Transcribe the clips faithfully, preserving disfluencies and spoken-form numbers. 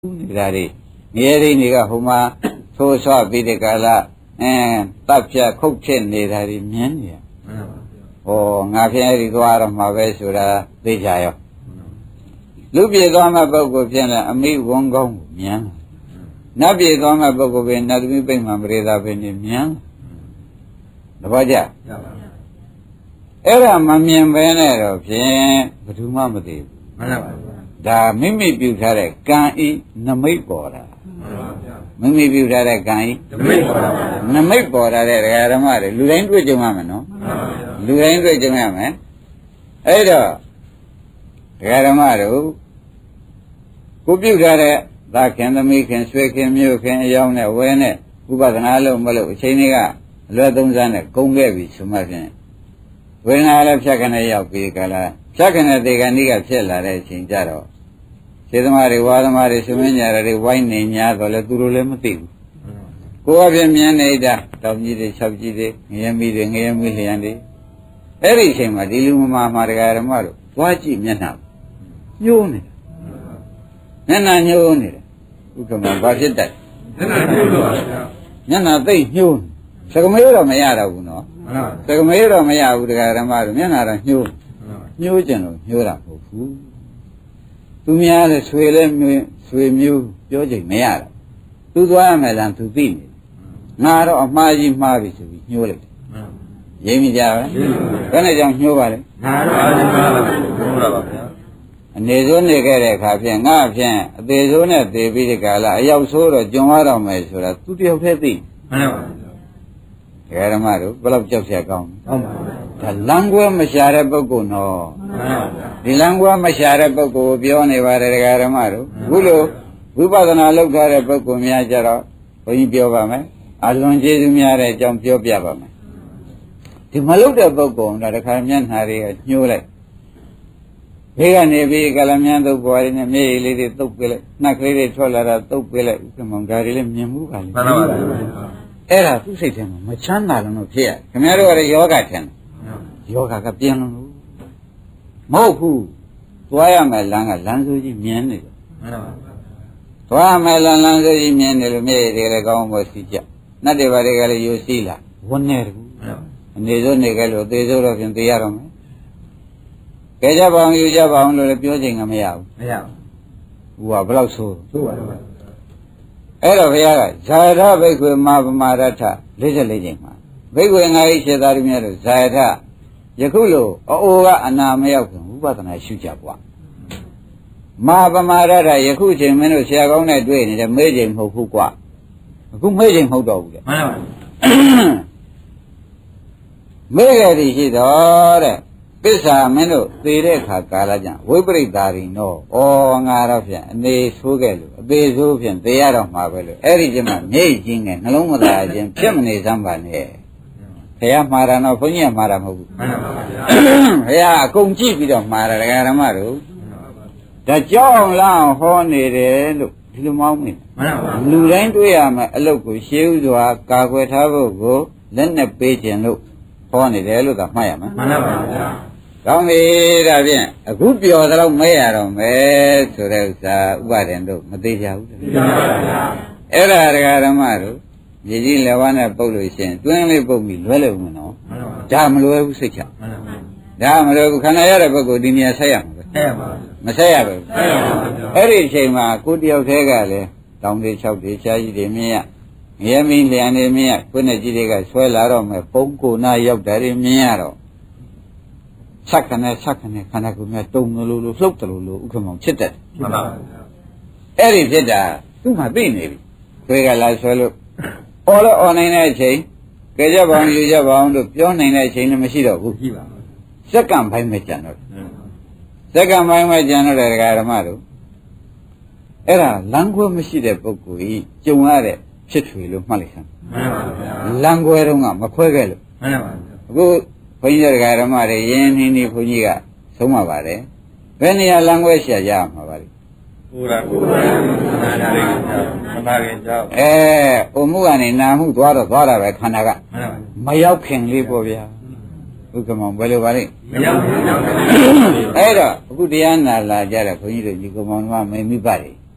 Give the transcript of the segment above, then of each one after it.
နေတာတွေငယ်ရင်းတွေကဟိုမှာသိုးဆွပြီးတဲ့ကာလအဲတပ်ဖြတ်ခုတ်ဖြစ်နေတာတွေမြင်နေရဟောငါဖြင့်အဲ့ဒီသွားတော့မှာပဲဆိုတာသိကြရောလူပြေသွားမဲ့ပုဂ္ဂိုလ်ဖြင့်လည်းအမိဝန်းကောင်းကိုမြင်နတ်ပြေသွားမဲ့ပုဂ္ဂိုလ်ပဲနတ်သမီးပိမှန်ပရိသပဲနေမြင်တပည့်ကြအဲ့ဒါမမြင်ပဲနဲ့တော့ဖြင့်ဘယ်သူမှမသိဘူးမှန်ပါပါဒါမိမိပြုထားတဲ့ကံဤနမိတ်ပေါ်တာမိမိပြုထားတဲ့ကံဤနမိတ်ပေါ်တာနမိတ်ပေါ်တာတဲ့ဒကာဓမ္မတွေလူတိုင်းတွေ့ကြုံရမယ်နော်လူတိုင်းတွေ့ကြုံရမယ်အဲ့တော့ဒကာဓမ္မတို့ကိုပြုထားတဲ့သာခင်သမီးခင်ဆွေခင်မျိုးခင်အယောင်းနဲ့ဝဲနဲ့ဥပဒနာလို့မလို့အချိန်တွေကအလွယ်သုံးစားနဲ့ကုန်ခဲ့ပြီဆိုမှဖြင့်ဝေဒနာလည်းဖြတ်ခနဲ့ရောက်ပြီးကြလားဖြတ်ခနဲ့ဒီကနေ့ကဖြစ်လာတဲ့အချိန်ကြတော့ခြေသမားတွေဝါသမားတွေဆွမင်းညာတွေဝိုင်းနေညာတော့လေသူတို့လည်းမသိဘူးကိုယ်အပြင်မြင်နေတာတောင်ကြီးတွေ၆ကြီးတွေငရဲမီတွေငရဲမီလျံတွေအဲ့ဒီအချိန်မှာဒီလူမမာမာတရားဓမ္မတို့သွားကြည့်မျက်နှာညှိုးနေတယ်မျက်နှာညှိုးနေတယ်ဥက္ကမဘာဖြစ်တတ်မျက်နှာညှိုးတော့ပါဗျာမျက်နှာသိညှိုးစကမေးတော့မရတော့ဘူးနော်စကမေးတော့မရဘူးတရားဓမ္မတို့မျက်နှာတော့ညှိုးညှိုးကြင်လို့ညှိုးတာမဟုတ်ဘူးသူများလည်းဆွေလည်းဆွေမျိုးပြောချိန်မရတော့သူသွားရမယ်လားသူသိနေငါတော့အမှားကြီးမှားပြီဆိုပြီးညှိုးလိုက်တယ်ရိပ်မိကြပါဘယ်နဲ့ကြောင့်ညှိုးပါလဲငါတော့အမှားပါညှိုးတာပါဗျာအနေဆိုးနေခဲ့တဲ့အခါဖြင့်ငါဖြင့်အသေးဆိုးနဲ့သေပြီးဒီကလာအရောက်ဆိုးတော့ကြုံရတော့မယ်ဆိုတာသူတယောက်တည်းသိမှန်ပါဗျာဓမ္မတို့ဘယ်လောက်ကြောက်ရကောင်းဟုတ်ပါဘူးဒါလမ်းကွဲမရှာတဲ့ပုဂ္ဂိုလ်နော်မှန်ပါဗျာဒီလမ်းကွဲမရှာတဲ့ပုဂ္ဂိုလ်ပြောနေပါတယ်ဓမ္မတို့ခုလိုဝိပဿနာလုပ်ထားတဲ့ပုဂ္ဂိုလ်များကြတော့ဘုန်းကြီးပြောပါမယ်အလွန်ကျေးဇူးများတဲ့အကြောင်းပြောပြပါမယ်ဒီမလုပ်တဲ့ပုဂ္ဂိုလ်ကတခါမျက်နှာတွေကညှိုးလိုက်ဘေးကနေပြီးကလမြန်းသုတ်ပွားရင်းနဲ့မျက်ရည်လေးတွေသုတ်ပေးလိုက်နှက်ကလေးတွေထွက်လာတာသုတ်ပေးလိုက်ဥက္ကမောင်ဒါတွေလည်းမြင်မှုပါလေမှန်ပါပါအဲ့ဒါသူ့စိတ်ထဲမှာမချမ်းသာလို့ဖြစ်ရခင်ဗျားတို့ကလည်းယောဂထင်တယ်ယောဂကပြင်းလို့မဟုတ်ဘူးသွားရမယ်လမ်းကလမ်းစိုးကြီးမြင်နေတယ်မှန်ပါပါသွားမယ်လမ်းလမ်းစိုးကြီးမြင်နေလို့မျက်ရည်တွေလည်းကောင်းဖို့စီကြနတ်တွေဘာတွေကလည်းယူစီးလာဝန်းနေတယ်အနေစိုးနေကြလို့သေစိုးတော့ပြင်သေရတော့မယ်ကဲကြပါအောင်ယူကြပါအောင်လို့လည်းပြောချိန်ကမရဘူးမရဘူးဟိုကဘယ်လောက်ဆိုးဆိုးပါတော့အဲ့တော့ဘုရားကဇာယထဘိက္ခွေမာပမာရထလေးချက်လေးချိန်မှာဘိက္ခွေငါးဤခြေသားတို့များတို့ဇာယထယခုလိုအိုးကအနာမရောက်ခင်ဥပဒနာရှုကြပွားမာပမာရထယခုချိန်မင်းတို့ဆရာကောင်းနဲ့တွေ့နေတယ်မေးချိန်မဟုတ်ဘူးကွာအခုမေးချိန်မဟုတ်တော့ဘူးလေမှန်ပါဘူးမေးကြရရှိတော့တဲ့ပစ္စာမင်းတို့သေတဲ့အခါကာလကြောင့်ဝိပရိတာရီနောဩငါတော့ဖြင့်အနေဆိုးခဲ့လို့အသေးဆိုးဖြင့်သေရတော့မှာပဲလို့အဲ့ဒီကျမှမြိတ်ချင်းနဲ့နှလုံးမသားခြင်းဖြစ်မနေစမ်းပါနဲ့ဘုရားမှားတာတော့ဘုန်းကြီးကမှားတာမဟုတ်ဘူးမှန်ပါဗျာဘုရားအကုန်ကြည့်ပြီးတော့မှားတာဒကာဓမ္မတို့ဒါကြောင့်လားဟောနေတယ်လို့ဒီလိုမောင်းမိမှန်ပါလူတိုင်းတွေ့ရမယ်အလုတ်ကိုရှေးဥစွာကာကွယ်ထားဖို့ကိုလက်နဲ့ပေးခြင်းလို့ဟောနေတယ်လို့သာမှတ်ရမှာမှန်ပါဗျာကောင်းပြီဒါဖြင့်အခုပြောသလောက်မဲရတော့မယ်ဆိုတဲ့ဥစ္စာဥပါဒင်တို့မသေးကြဘူးသိပါပါဗျာအဲ့ဒါဒကာဓမ္မတို့မြေကြီးလက်ဝါးနဲ့ပုတ်လို့ရှိရင်တွင်းလေးပုတ်ပြီးလွဲလို့မနော်ဒါမလွဲဘူးစိတ်ချဒါမလွဲဘူးခန္ဓာရတဲ့ပုဂ္ဂိုလ်ဒီနေရာဆက်ရမှာပဲဆက်ရပါမဆက်ရဘူးဆက်ရပါဗျာအဲ့ဒီအချိန်မှာကိုတယောက်တည်းကလည်းတောင်းတွေ၆တွေရှားကြီးတွေမြင်ရငရဲမင်းလျံနေမြင်ရကိုယ်နဲ့ကြီးတွေကဆွဲလာတော့မယ်ပုံကိုနာရောက်တယ်မြင်ရတော့ဆက်ခနဲ့ဆက်ခနဲ့ခန္ဓာကိုယ်များတုံလို့လို့လှုပ်တယ်လို့လို့ဥက္ကမောင်ဖြစ်တယ်မှန်ပါဗျာအဲ့ဒီဖြစ်တာသူ့မှာသိနေပြီခွေးကလာဆွဲလို့အော်လို့အော်နိုင်တဲ့အချိန်ကြကြပါအောင်ယူကြပါအောင်လို့ပြောနိုင်တဲ့အချိန်လည်းမရှိတော့ဘူးရှိပါဘူးစက္ကန့်ပိုင်းပဲကြံတော့စက္ကန့်ပိုင်းပဲကြံတော့တယ်ဒကာဓမ္မတို့အဲ့ဒါလမ်းခွဲမရှိတဲ့ပုဂ္ဂိုလ်ကြီးကြုံရတဲ့ဖြစ်ထွေလို့မှတ်လိုက်စမ်းမှန်ပါဗျာလမ်းခွဲတော့ကမခွဲခဲ့လို့မှန်ပါဗျာအခုဘုန်းကြီးတရားဓမ္မတွေရင်းနှီးနှီးဘုန်းကြီးကဆုံးမှာပါတယ်ဘယ်နေရာလမ်းခွဲရှာကြမှာပါလဲဘုရားဘုရားနာရီကြောင့်နာရီကြောင့်အဲအမှုကနေနာမှုသွားတော့သွားတာပဲခန္ဓာကမရောက်ခင်လေးပေါ့ဗျာဥက္ကမောင်ဘယ်လိုပါလဲမရောက်ခင်အဲ့တော့အခုတရားနာလာကြတဲ့ဘုန်းကြီးတို့ညီကောင်မောင်ကမေမိပါတယ်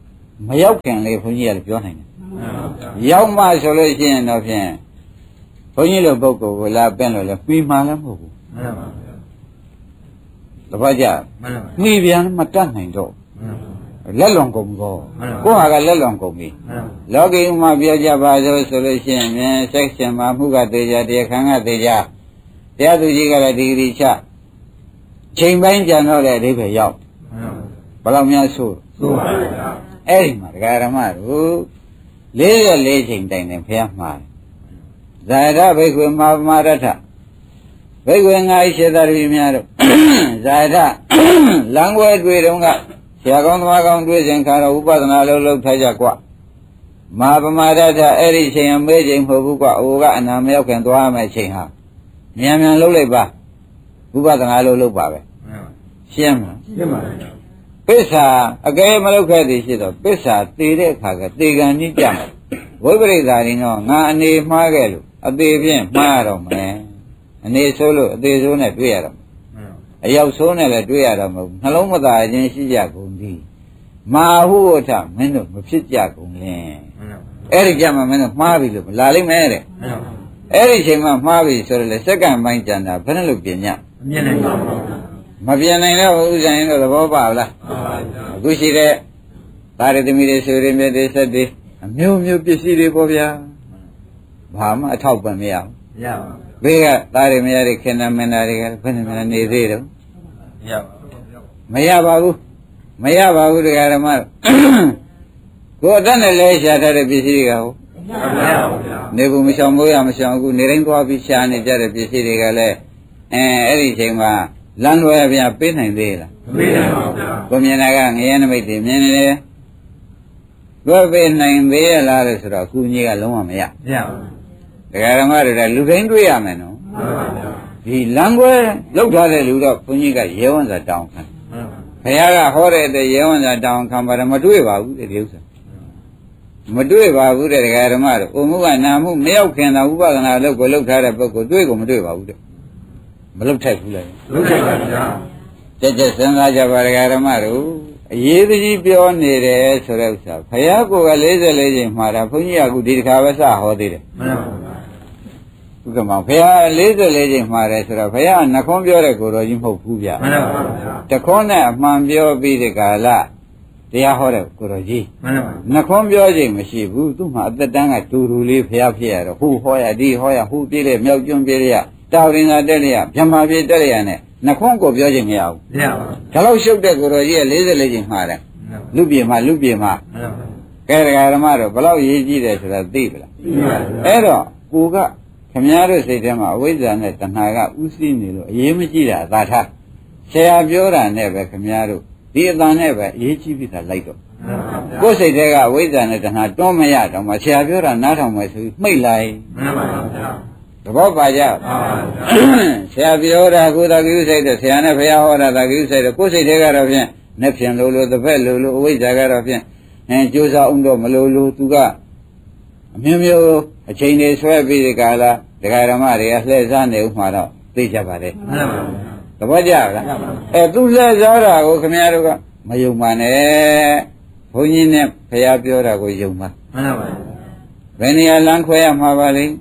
မရောက်ခင်လေဘုန်းကြီးကလည်းပြောနိုင်တယ်ရောက်မှဆိုလို့ရှိရင်တော့ဖြင့်ဘုန်းကြီးလိုပုဂ္ဂိုလ်ကိုလာပင့်လို့လည်းပြီးမှလည်းမဟုတ်ဘူးမှန်ပါဗျာတပတ်ကြမှန်ပါမှီပြန်မတတ်နိုင်တော့လက်လွန်ကုန်ကောကိုယ့်ဟာကလက်လွန်ကုန်ပြီလောကီမှာပြောကြပါစို့ဆိုလို့ရှိရင်မြန်ဆက်ရှင်မှာမှုကသေးကြတရားခံကသေးကြတရားသူကြီးကလည်းဒီဂရီချချိန်ပိုင်းကြံတော့တဲ့အဓိပ္ပာယ်ရောက်ဘယ်လောက်များဆိုဆိုပါဗျာအဲ့ဒီမှာဒကာဓမ္မတို့လေးရလေးချိန်တိုင်တယ်ဖះမှာဇာရဘိက္ခွေမာပမာရထဘိက္ခွေငါဣရှိသတိများတို့ဇာရလမ်းွယ်တွေ့တုန်းကဆရာကောင်းသမားကောင်းတွေ့စဉ်ခါတော့ဥပဒနာလုံးလုံးထားကြကွမာပမာရထအဲ့ဒီချိန်အမေးချိန်မဟုတ်ဘူးကွအိုကအနာမရောက်ခင်သွားမယ်ချိန်ဟာမြန်မြန်လုံးလိုက်ပါဥပဒနာလုံးလုံးပါပဲရှင်းမလားရှင်းပါပြီပစ္စာအကယ်မလုပ်ခဲ့သည်ရှိတော့ပစ္စာတည်တဲ့အခါကတေကံကြီးကြမယ်ဝိပရိသရင်တော့ငါအနေမှားခဲ့လို့အသေးဖြင့်မှားရတော့မယ်အနေဆိုးလို့အသေးဆိုးနဲ့တွေ့ရတော့အရောက်ဆိုးနဲ့လည်းတွေ့ရတော့မဟုတ်နှလုံးမသာခြင်းရှိကြကုန်သည်မာဟုဝထမင်းတို့မဖြစ်ကြကုန်လင်အဲ့ဒီကြမှာမင်းတို့မှားပြီလို့လာလိမ့်မယ်တဲ့အဲ့ဒီချိန်မှာမှားပြီဆိုတော့လေစက္ကန့်ပိုင်းကြံတာဘယ်နဲ့လို့ပြင်ညမမြင်နိုင်ပါဘူးမပြင်နိုင်တော့ဥစ္စာရင်တော့သဘောပါလားအခုရှိတဲ့သာရသမီတွေဆိုရင်မြတ်တွေဆက်တွေအမျိုးမျိုးပစ္စည်းတွေပေါ့ဗျာဘာမှအထောက်ပံ့မရဘူးမရပါဘူးဘေးကသားတွေမရတဲ့ခင်ဗျမင်းသားတွေကဘယ်နဲ့မှနေသေးတော့မရပါဘူးမရပါဘူးတရားဓမ္မကိုယ်အတတ်နဲ့လဲရှာထားတဲ့ပစ္စည်းတွေကဟုတ်မရပါဘူးဗျာနေဘူးမရှောင်မိုးရမရှောင်အခုနေတိုင်းသွားပြီးရှာနေကြတဲ့ပစ္စည်းတွေကလည်းအဲအဲ့ဒီချိန်မှာလမ်းလွယ်ဗျာပေးနိုင်သေးလားမပေးနိုင်ပါဘူးဗျာကိုမြင်တာကငရဲနမိတ်တွေမြင်နေတယ်ကိုပေးနိုင်သေးရလားလို့ဆိုတော့အခုကြီးကလုံးဝမရမရဘူးတရားဓမ္မတွေကလူတိုင်းတွေ့ရမယ်နော်မှန်ပါဗျာဒီလမ်းကွဲလောက်ထားတဲ့လူတော့ဘုန်းကြီးကရဲဝံစာတောင်းခံမှန်ပါဘုရားကဟောတဲ့တဲ့ရဲဝံစာတောင်းခံပါတယ်မတွေ့ပါဘူးတဲ့ဒီဥစ္စာမတွေ့ပါဘူးတဲ့တရားဓမ္မတို့အမှုကနာမှုမရောက်ခင်တာဥပဒနာလောက်ကိုလောက်ထားတဲ့ပုဂ္ဂိုလ်တွေ့ကိုမတွေ့ပါဘူးတဲ့မလုတ်ထိုက်ဘူးလေလုတ်ထိုက်ပါဗျာကြက်ကြက်စဉ်းစားကြပါဒကာဓမ္မတို့အရေးကြီးပြောနေတယ်ဆိုတဲ့ဥစ္စာဘုရားကိုယ်က၄၄ချိန်မှာတာဘုန်းကြီးကအခုဒီတစ်ခါပဲစဟောသေးတယ်မှန်ပါဗျာဥက္ကမောင်ဘုရား၄၄ချိန်မှာတယ်ဆိုတော့ဘုရားနှခွန်းပြောတဲ့ကိုယ်တော်ကြီးမဟုတ်ဘူးဗျာမှန်ပါဗျာတခွန်းနဲ့အမှန်ပြောပြီးဒီကာလတရားဟောတဲ့ကိုယ်တော်ကြီးမှန်ပါနှခွန်းပြောချိန်မရှိဘူးသူ့မှာအသက်တန်းကတူတူလေးဘုရားဖြစ်ရတော့ဟိုဟောရဒီဟောရဟိုပြည့်လေမြောက်ကျွန်းပြည့်ရတာဝရင်သာတက်လျက်ဗြဟ္မာပြေတက်လျက်နဲ့နှခွန်းကိုပြောခြင်းမရဘူးမရပါဘူးဒါလို့ရှုပ်တဲ့ကိုယ်တော်ကြီးက၄၄ချိန်မှာတယ်လူပြေမှာလူပြေမှာကဲဒကာဓမ္မတို့ဘလောက်ရေးကြည့်တယ်ဆိုတာသိပလားသိပါဘူးအဲ့တော့ကိုကခမည်းတော်စိတ်ထဲမှာအဝိဇ္ဇာနဲ့တဏှာကဥသိနေလို့အရေးမကြီးတာသာထားဆရာပြောတာနဲ့ပဲခမည်းတော်ဒီအတန်နဲ့ပဲအရေးကြီးပြီးသားလိုက်တော့ကိုယ်စိတ်ထဲကအဝိဇ္ဇာနဲ့တဏှာတွန်းမရတော့မှဆရာပြောတာနားထောင်မယ်ဆိုပြီးမှိတ်လိုက်မှန်ပါဗျာသဘောပါကြဆရာပြောတာကိုယ်တော်ကိစ္စစိတ်တဲ့ဆရာနဲ့ဘုရားဟောတာသာကိစ္စစိတ်တဲ့ကိုယ်စိတ်ထဲကတော့ဖြင့်နဲ့ဖြင့်လို့လို့တစ်ဖက်လို့လို့အဝိဇ္ဇာကတော့ဖြင့်အဲကြိုးစားအောင်တော့မလို့လို့သူကအမျိုးမျိုးအချိန်တွေဆွဲပြီးဒီကလာဒကာဓမ္မတွေကလှည့်စားနေဥမှာတော့သိကြပါတယ်မှန်ပါဘူးသဘောကျလားအဲသူလှည့်စားတာကိုခင်ဗျားတို့ကမယုံပါနဲ့ဘုန်းကြီးနဲ့ဘုရားပြောတာကိုယုံပါမှန်ပါဘူးဘယ်နေရာလမ်းခွဲရမှာပါလိမ့်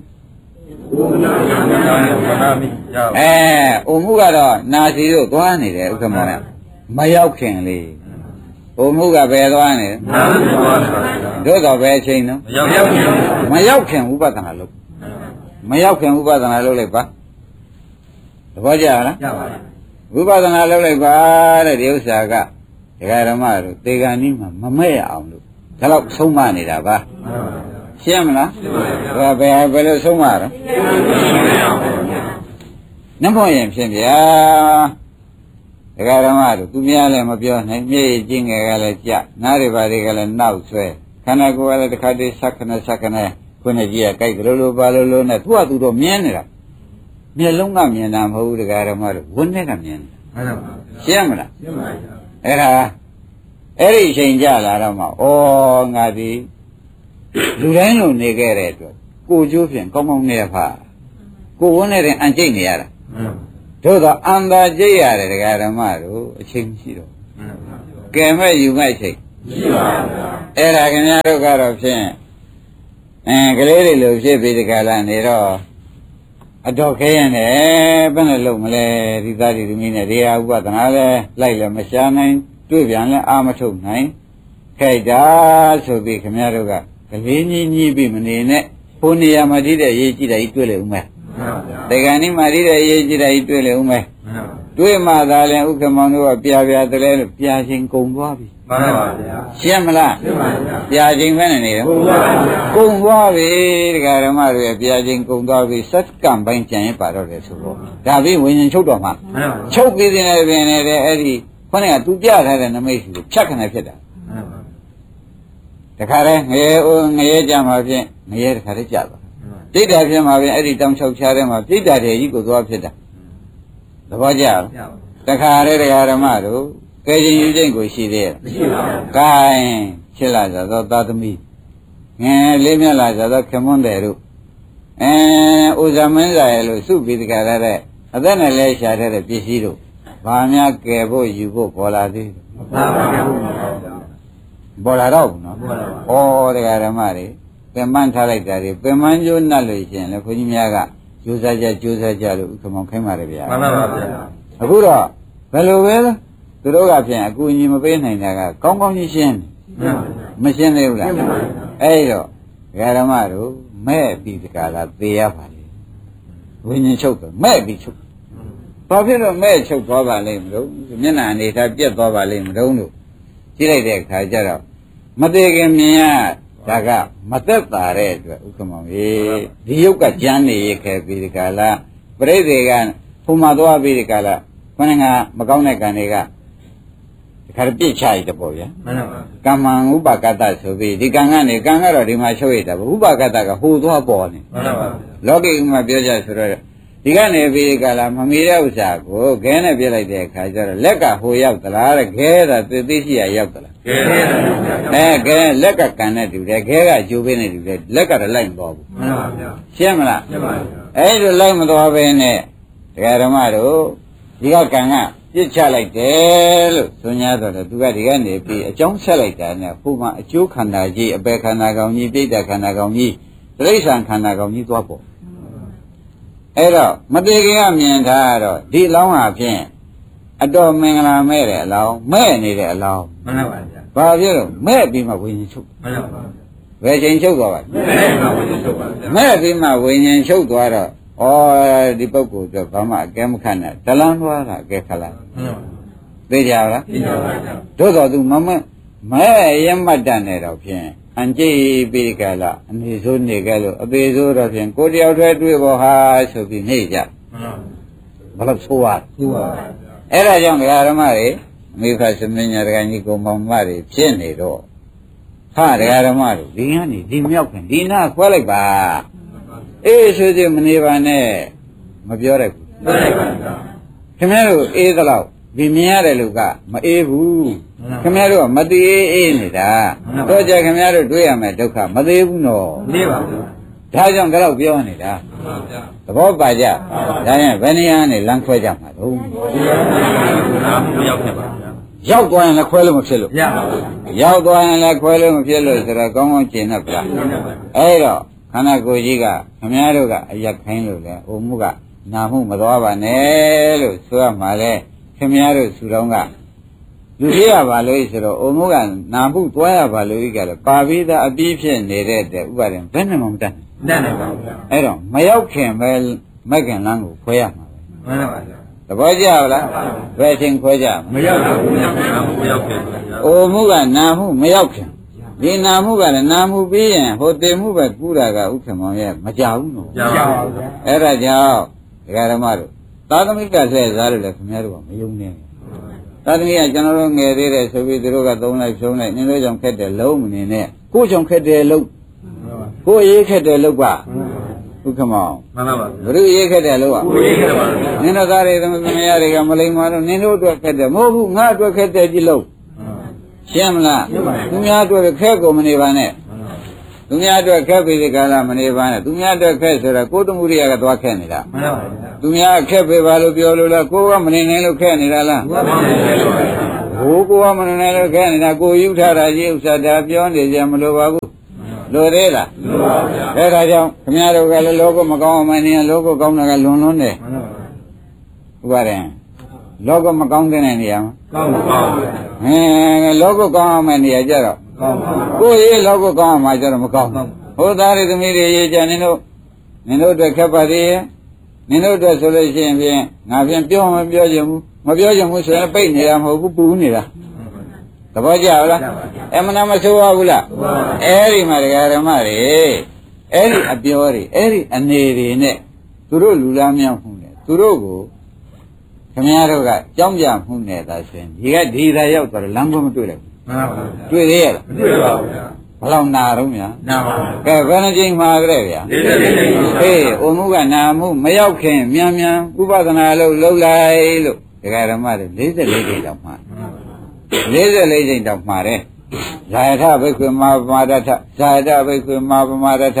အဲအုံမှုကတော့နာစီတို့သွားနေတယ်ဥက္ကမောင်ကမရောက်ခင်လေအုံမှုကဘယ်သွားနေလဲတို့တော့ဘယ်အချိန်နော်မရောက်ခင်ဥပဒနာလုပ်မရောက်ခင်ဥပဒနာလုပ်လိုက်ပါသဘောကျလားကျပါပြီဥပဒနာလုပ်လိုက်ပါတဲ့ဒီဥစ္စာကဒကာဓမ္မတို့သေကံကြီးမှာမမဲ့ရအောင်လို့ဒါတော့ဆုံးမနေတာပါရှင်းမလားဒါဘယ်ဘယ်လိုဆုံးမတော့နမောရင်ဖြစ်ဗျာဒကာဓမ္မတို့သူများလည်းမပြောနိုင်မြေကျင်းငယ်ကလည်းကြနားတွေပါတွေကလည်းနောက်ဆွဲခန္ဓာကိုယ်ကလည်းတစ်ခါတည်းစက္ကနဲ့စက္ကနဲ့ခုနှစ်ကြီးကကြိုက်ကြလို့လို့ပါလို့လို့နဲ့သူကသူတော့မြင်နေတာမျက်လုံးကမြင်တာမဟုတ်ဘူးဒကာဓမ္မတို့ဝန်းထဲကမြင်တယ်မှန်ပါပါရှင်းမလားရှင်းပါပြီအဲ့ဒါအဲ့ဒီအချိန်ကြလာတော့မှဩငါဒီလူတိုင်းလိုနေခဲ့တဲ့အတွက်ကိုကျိုးဖြင့်ကောင်းကောင်းနေရဖာကိုဝန်းနဲ့တဲ့အန်ကျိတ်နေရတာတို့တော့အန်သာကျိတ်ရတယ်ဒကာဓမ္မတို့အချိန်ရှိတော့ကဲမဲ့ယူမဲ့အချိန်မအဲ့ဒါခင်ဗျားတို့ကတော့ဖြင့်အဲကလေးတွေလိုဖြစ်ပြီးဒီကလာနေတော့အတော်ခဲရင်လည်းဘယ်နဲ့လုပ်မလဲဒီသားဒီသမီးနဲ့ဒီဟာဥပဒနာလဲလိုက်လည်းမရှာနိုင်တွေ့ပြန်လဲအာမထုတ်နိုင်ခိုက်တာဆိုပြီးခင်ဗျားတို့ကကလေးကြီးကြီးပြီးမနေနဲ့ဘုန်းနေရာမှာတည်တဲ့ရေးကြည့်တယ်တွေ့လေဦးမယ်တေကန်ဒီမှာတည်တဲ့ရေးကြည့်တယ်တွေ့လေဦးမယ်တွေ့မှသာလဲဥက္ကမောင်တို့ကပြာပြာတလဲလို့ပြာချင်းကုံသွားပြီမှန်ပါဗျာရှင်းမလားရှင်းပါဗျာပြာချင်းပဲနေတယ်ကုံသွားပါဗျာကုံသွားပြီတရားဓမ္မတွေပြာချင်းကုံသွားပြီစက္ကန့်ပိုင်းကြံရင်ပါတော့တယ်ဆိုတော့ဒါပြီးဝိညာဉ်ချုပ်တော်မှာမှန်ပါချုပ်ပြီးတဲ့ပင်နေတဲ့အဲ့ဒီခေါင်းကသူပြထားတဲ့နမိတ်ကိုဖြတ်ခနဲ့ဖြစ်တာမှန်ပါတခါတည်းငရေငရေကြမှာဖြင့်ငရေတခါတည်းကြသွားပြိတ္တာဖြစ်မှာဖြင့်အဲ့ဒီတောင်ချောက်ချားထဲမှာပြိတ္တာတွေကြီးကိုသွားဖြစ်တာသဘောကျလားတခါတည်းတရားဓမ္မတို့ကဲခြင်းယူခြင်းကိုရှိသေးရဲ့မရှိပါဘူး။ gain ဖြစ်လာကြသောသာသမီငယ်လေးမြတ်လာကြသောခင်မွန်းတယ်တို့အဲဥဇမင်းစာရဲ့လို့စုပြီးတခါတည်းတဲ့အသက်နဲ့လဲရှာတဲ့ပစ္စည်းတို့ဘာများကယ်ဖို့ယူဖို့ပေါ်လာသေးတယ်မပေါ်ပါဘူး။ပေါ်လာတော့ဘူးနော်။ပေါ်လာပါဘူး။ဩတရားဓမ္မတွေပင်မန်းထားလိုက်တာတွေပင်မန်းကျိုးနှက်လို့ရှိရင်လေခွန်ကြီးများကကြိုးစားကြကြိုးစားကြလို့ဥက္ကမောင်ခိုင်းပါတယ်ဗျာမှန်ပါပါဗျာအခုတော့ဘယ်လိုပဲသူတို့ကဖြင့်အကူအညီမပေးနိုင်တာကကောင်းကောင်းကြီးရှင်းတယ်မရှင်းသေးဘူးလားအဲ့တော့ဓမ္မတို့မဲ့ပြီးတကလားသေရပါလေဝိညာဉ်ချုပ်တော့မဲ့ပြီးချုပ်ဘာဖြစ်လို့မဲ့ချုပ်သွားပါလိမ့်မလို့မျက်နှာအနေထားပြက်သွားပါလိမ့်မလို့လို့ကြည့်လိုက်တဲ့အခါကျတော့မသေးခင်မြင်ရဒါကမသက်သာတဲ့အတွက်ဥက္ကမောင်ရေဒီယုတ်ကကြမ်းနေရခဲ့ပြီးဒီကလာပြိဿေကဖုံမသွားပြီးဒီကလာခொနကမကောင်းတဲ့ကံတွေကဒီခါပြစ်ချရတဲ့ပေါ့ဗျာမှန်ပါပါကမ္မံဥပကတ္တဆိုပြီးဒီကံကနေကံကတော့ဒီမှာချုပ်ရတာပေါ့ဥပကတ္တကဟိုသွားပေါ်နေမှန်ပါပါလောကီမှာပြောကြဆိုတော့ဒီကနေပြီးဒီကလာမမီတဲ့ဥစ္စာကိုခဲနဲ့ပြစ်လိုက်တဲ့အခါကျတော့လက်ကဟိုရောက်သလားတဲ့ခဲတာသိသိရှိရရောက်သလားခဲအဲခဲလက်ကကံနဲ့တူတယ်ခဲကကျိုးပေးနေတူတယ်လက်ကလည်းလိုက်မသွားဘူးမှန်ပါဗျာရှင်းမလားရှင်းပါဗျာအဲ့လိုလိုက်မသွားဘဲနဲ့တရားဓမ္မတို့ဒီကကံကပြစ်ချလိုက်တယ်လို့ဆို냐တော့တယ်သူကဒီကနေပြီးအကြောင်းဆက်လိုက်တာနဲ့ဟိုမှာအကျိုးခန္ဓာကြီးအပေခန္ဓာကောင်ကြီးပြိတ္တခန္ဓာကောင်ကြီးတိရစ္ဆာန်ခန္ဓာကောင်ကြီးသွားပေါ့အဲ့တော့မတေခင်ကမြင်ထားတော့ဒီအလောင်းဟာဖြင့်အတော်မင်္ဂလာမဲ့တဲ့အလောင်းမဲ့နေတဲ့အလောင်းမှန်ပါဗျာဘာဖြစ်လို့မဲ့ပြီးမှဝိညာဉ်ချုပ်မှန်ပါဘယ်ချိန်ချုပ်သွားပါလဲမဲ့ပြီးမှဝိညာဉ်ချုပ်ပါမဲ့ပြီးမှဝိညာဉ်ချုပ်သွားတော့ဩဒီပုဂ္ဂိုလ်တော့ဘာမှအကဲမခတ်နဲ့ဒလန်းသွားတာအကဲခတ်လိုက်သိကြလားသိပါပါဗျာသို့တော်သူမမမဲရမတ်တန်နေတော့ဖြင့်အန်ကြည့်ပြီးကြလားအနေဆိုးနေကြလို့အသေးဆိုးတော့ဖြင့်ကိုတယောက်တည်းတွေ့ပေါ်ဟာဆိုပြီးနေကြဘလို့ဆိုးရဆိုးပါအဲ့ဒါကြောင့်ဓမ္မတွေအမိခသမင်းညာတကကြီးကိုမောင်မတွေဖြစ်နေတော့ဟာဓမ္မတွေဒီကနေဒီမြောက်ခင်ဒီနာခွဲလိုက်ပါအေးဆိုစီမနေပါနဲ့မပြောရဘူးပြောလိုက်ပါခင်ဗျားတို့အေးသလောက်ဒီမြင်ရတဲ့လူကမအေးဘူးခင်ဗျားတို့ကမသိအေးအေးနေတာတော့ကြခင်ဗျားတို့တွေ့ရမယ်ဒုက္ခမသေးဘူးနော်မသေးပါဘူးဒါကြောင့်တော့ပြောနေတာသဘောပါကြဒါရင်ဘယ်နေရာနဲ့လမ်းခွဲကြမှာတော့ရောက်ခဲ့ပါရောက်သွားရင်လည်းခွဲလို့မဖြစ်လို့ရပါဘူးရောက်သွားရင်လည်းခွဲလို့မဖြစ်လို့ဆိုတော့ကောင်းကောင်းကျင့်တတ်ပါအဲ့တော့ခန္ဓာကိုယ်ကြီးကခင်ဗျားတို့ကအရက်ခိုင်းလို့လေအိုမှုကနာမှုမသွားပါနဲ့လို့ဆိုရမှာလေခင်ဗျားတို့ဆူတော်ကလူကြီးရပါလို့ဆိုတော့အိုမှုကနာမှုသွားရပါလို့ကလည်းပါပြီးသားအပြီးဖြစ်နေတဲ့တဲ့ဥပါဒံဘယ်နဲ့မှမတတ်နိုင်တတ်နိုင်ပါဘူးအဲ့တော့မရောက်ခင်ပဲမက်ကင်လန်းကိုခွဲရမှာပဲမှန်ပါပါသဘောကျလားဘယ်ချင်းခွဲကြမရောက်ဘူးမရောက်ခင်မရောက်ခင်အိုမှုကနာမှုမရောက်ခင်ဒီနာမှုကလည်းနာမှုပြီးရင်ဟိုတည်မှုပဲကူးတာကဥက္ကမောင်ရဲ့မကြဘူးနော်မကြပါဘူးအဲ့ဒါကြောင့်ဒကာဓမ္မတို့သာသမိကဆဲစားလို့လည်းခင်ဗျားတို့ကမယုံနဲ့သာသမီကကျွန်တော်တို့ငယ်သေးတယ်ဆိုပြီးသူတို့ကသုံးလိုက်ဖြုံးလိုက်နင်တို့ကြောင့်ခက်တယ်လုံးမနေနဲ့ကိုကြောင့်ခက်တယ်လုံးကိုရေးခက်တယ်လုံးပါဥက္ကမောင်မှန်ပါပါဘုရားရေးခက်တယ်လုံးပါကိုရေးခက်တယ်ပါနင်တို့သားတွေသမီးများတွေကမလိမ္မာတော့နင်တို့အတွက်ခက်တယ်မဟုတ်ဘူးငါအတွက်ခက်တယ်ကြည့်လို့ရှင်းမလားသူများအတွက်ခက်ကိုမနေပါနဲ့သူများအတွက်ခက်ပြီဒီကလာမနေပါနဲ့သူများအတွက်ခက်ဆိုတာကိုယ်တမှုရိယကသွားခက်နေတာမှန်ပါပါသူများခက်ပြီပါလို့ပြောလို့လားကိုယ်ကမနေနိုင်လို့ခက်နေတာလားဘကိုကိုကမနေလို့ခဲနေတာကိုယူထားတာကြီးဥစ္စာဒါပြောနေကြမလို့ပါဘူးလိုသေးလားလိုပါဗျာအဲဒါကြောင့်ခင်ဗျားတို့ကလည်းလောကမကောင်းအောင်မနေရင်လောကကောင်းတာကလွန်လွန်းတယ်မှန်ပါဗျာဥပါရင်လောကမကောင်းတဲ့နေရာမှာကောင်းပါဗျာဟင်းလောကကောင်းအောင်မနေရာကြတော့ကောင်းပါကိုယ်ရေးလောကကောင်းအောင်မှကြတော့မကောင်းဟိုသားတွေသမီးတွေရေးကြနင်တို့နင်တို့အတွက်ခက်ပါသေးရဲ့နင်တို့အတွက်ဆိုလို့ရှိရင်ဖြင့်ငါဖြင့်ပြောမပြောချင်ဘူးမပြောချင်ဘူးဆိုရင်ပိတ်နေတာမဟုတ်ဘူးပူနေတာသဘောကျလားအမှန်တမ်းမဆိုးပါဘူးလားအဲ့ဒီမှာဒကာဓမ္မတွေအဲ့ဒီအပြောတွေအဲ့ဒီအနေတွေနဲ့သူတို့လူလားမြောက်မှုနဲ့သူတို့ကိုခင်ဗျားတို့ကကြောင်းပြမှုနဲ့သာဆိုရင်ဒီကဒီသာရောက်တော့လမ်းခွင့်မတွေ့လိုက်ဘူးမှန်ပါပါတွေ့သေးရဲ့လားမတွေ့ပါဘူးဗျာဘယ်လောက်နာတော့များနာပါဘူးကဲဘယ်နှချိန်မှာကြဲဗျာ၄၀ချိန်ပါဟေးအုံမှုကနာမှုမရောက်ခင်မြန်မြန်ဥပဒနာလို့လှုပ်လိုက်လို့ဒကာဓမ္မတွေ၄၄ချိန်တောင်မှာ၄၄ချိန်တောင်မှာတယ်ဇာယထဘိက္ခွေမာပမာဒထဇာယထဘိက္ခွေမာပမာဒထ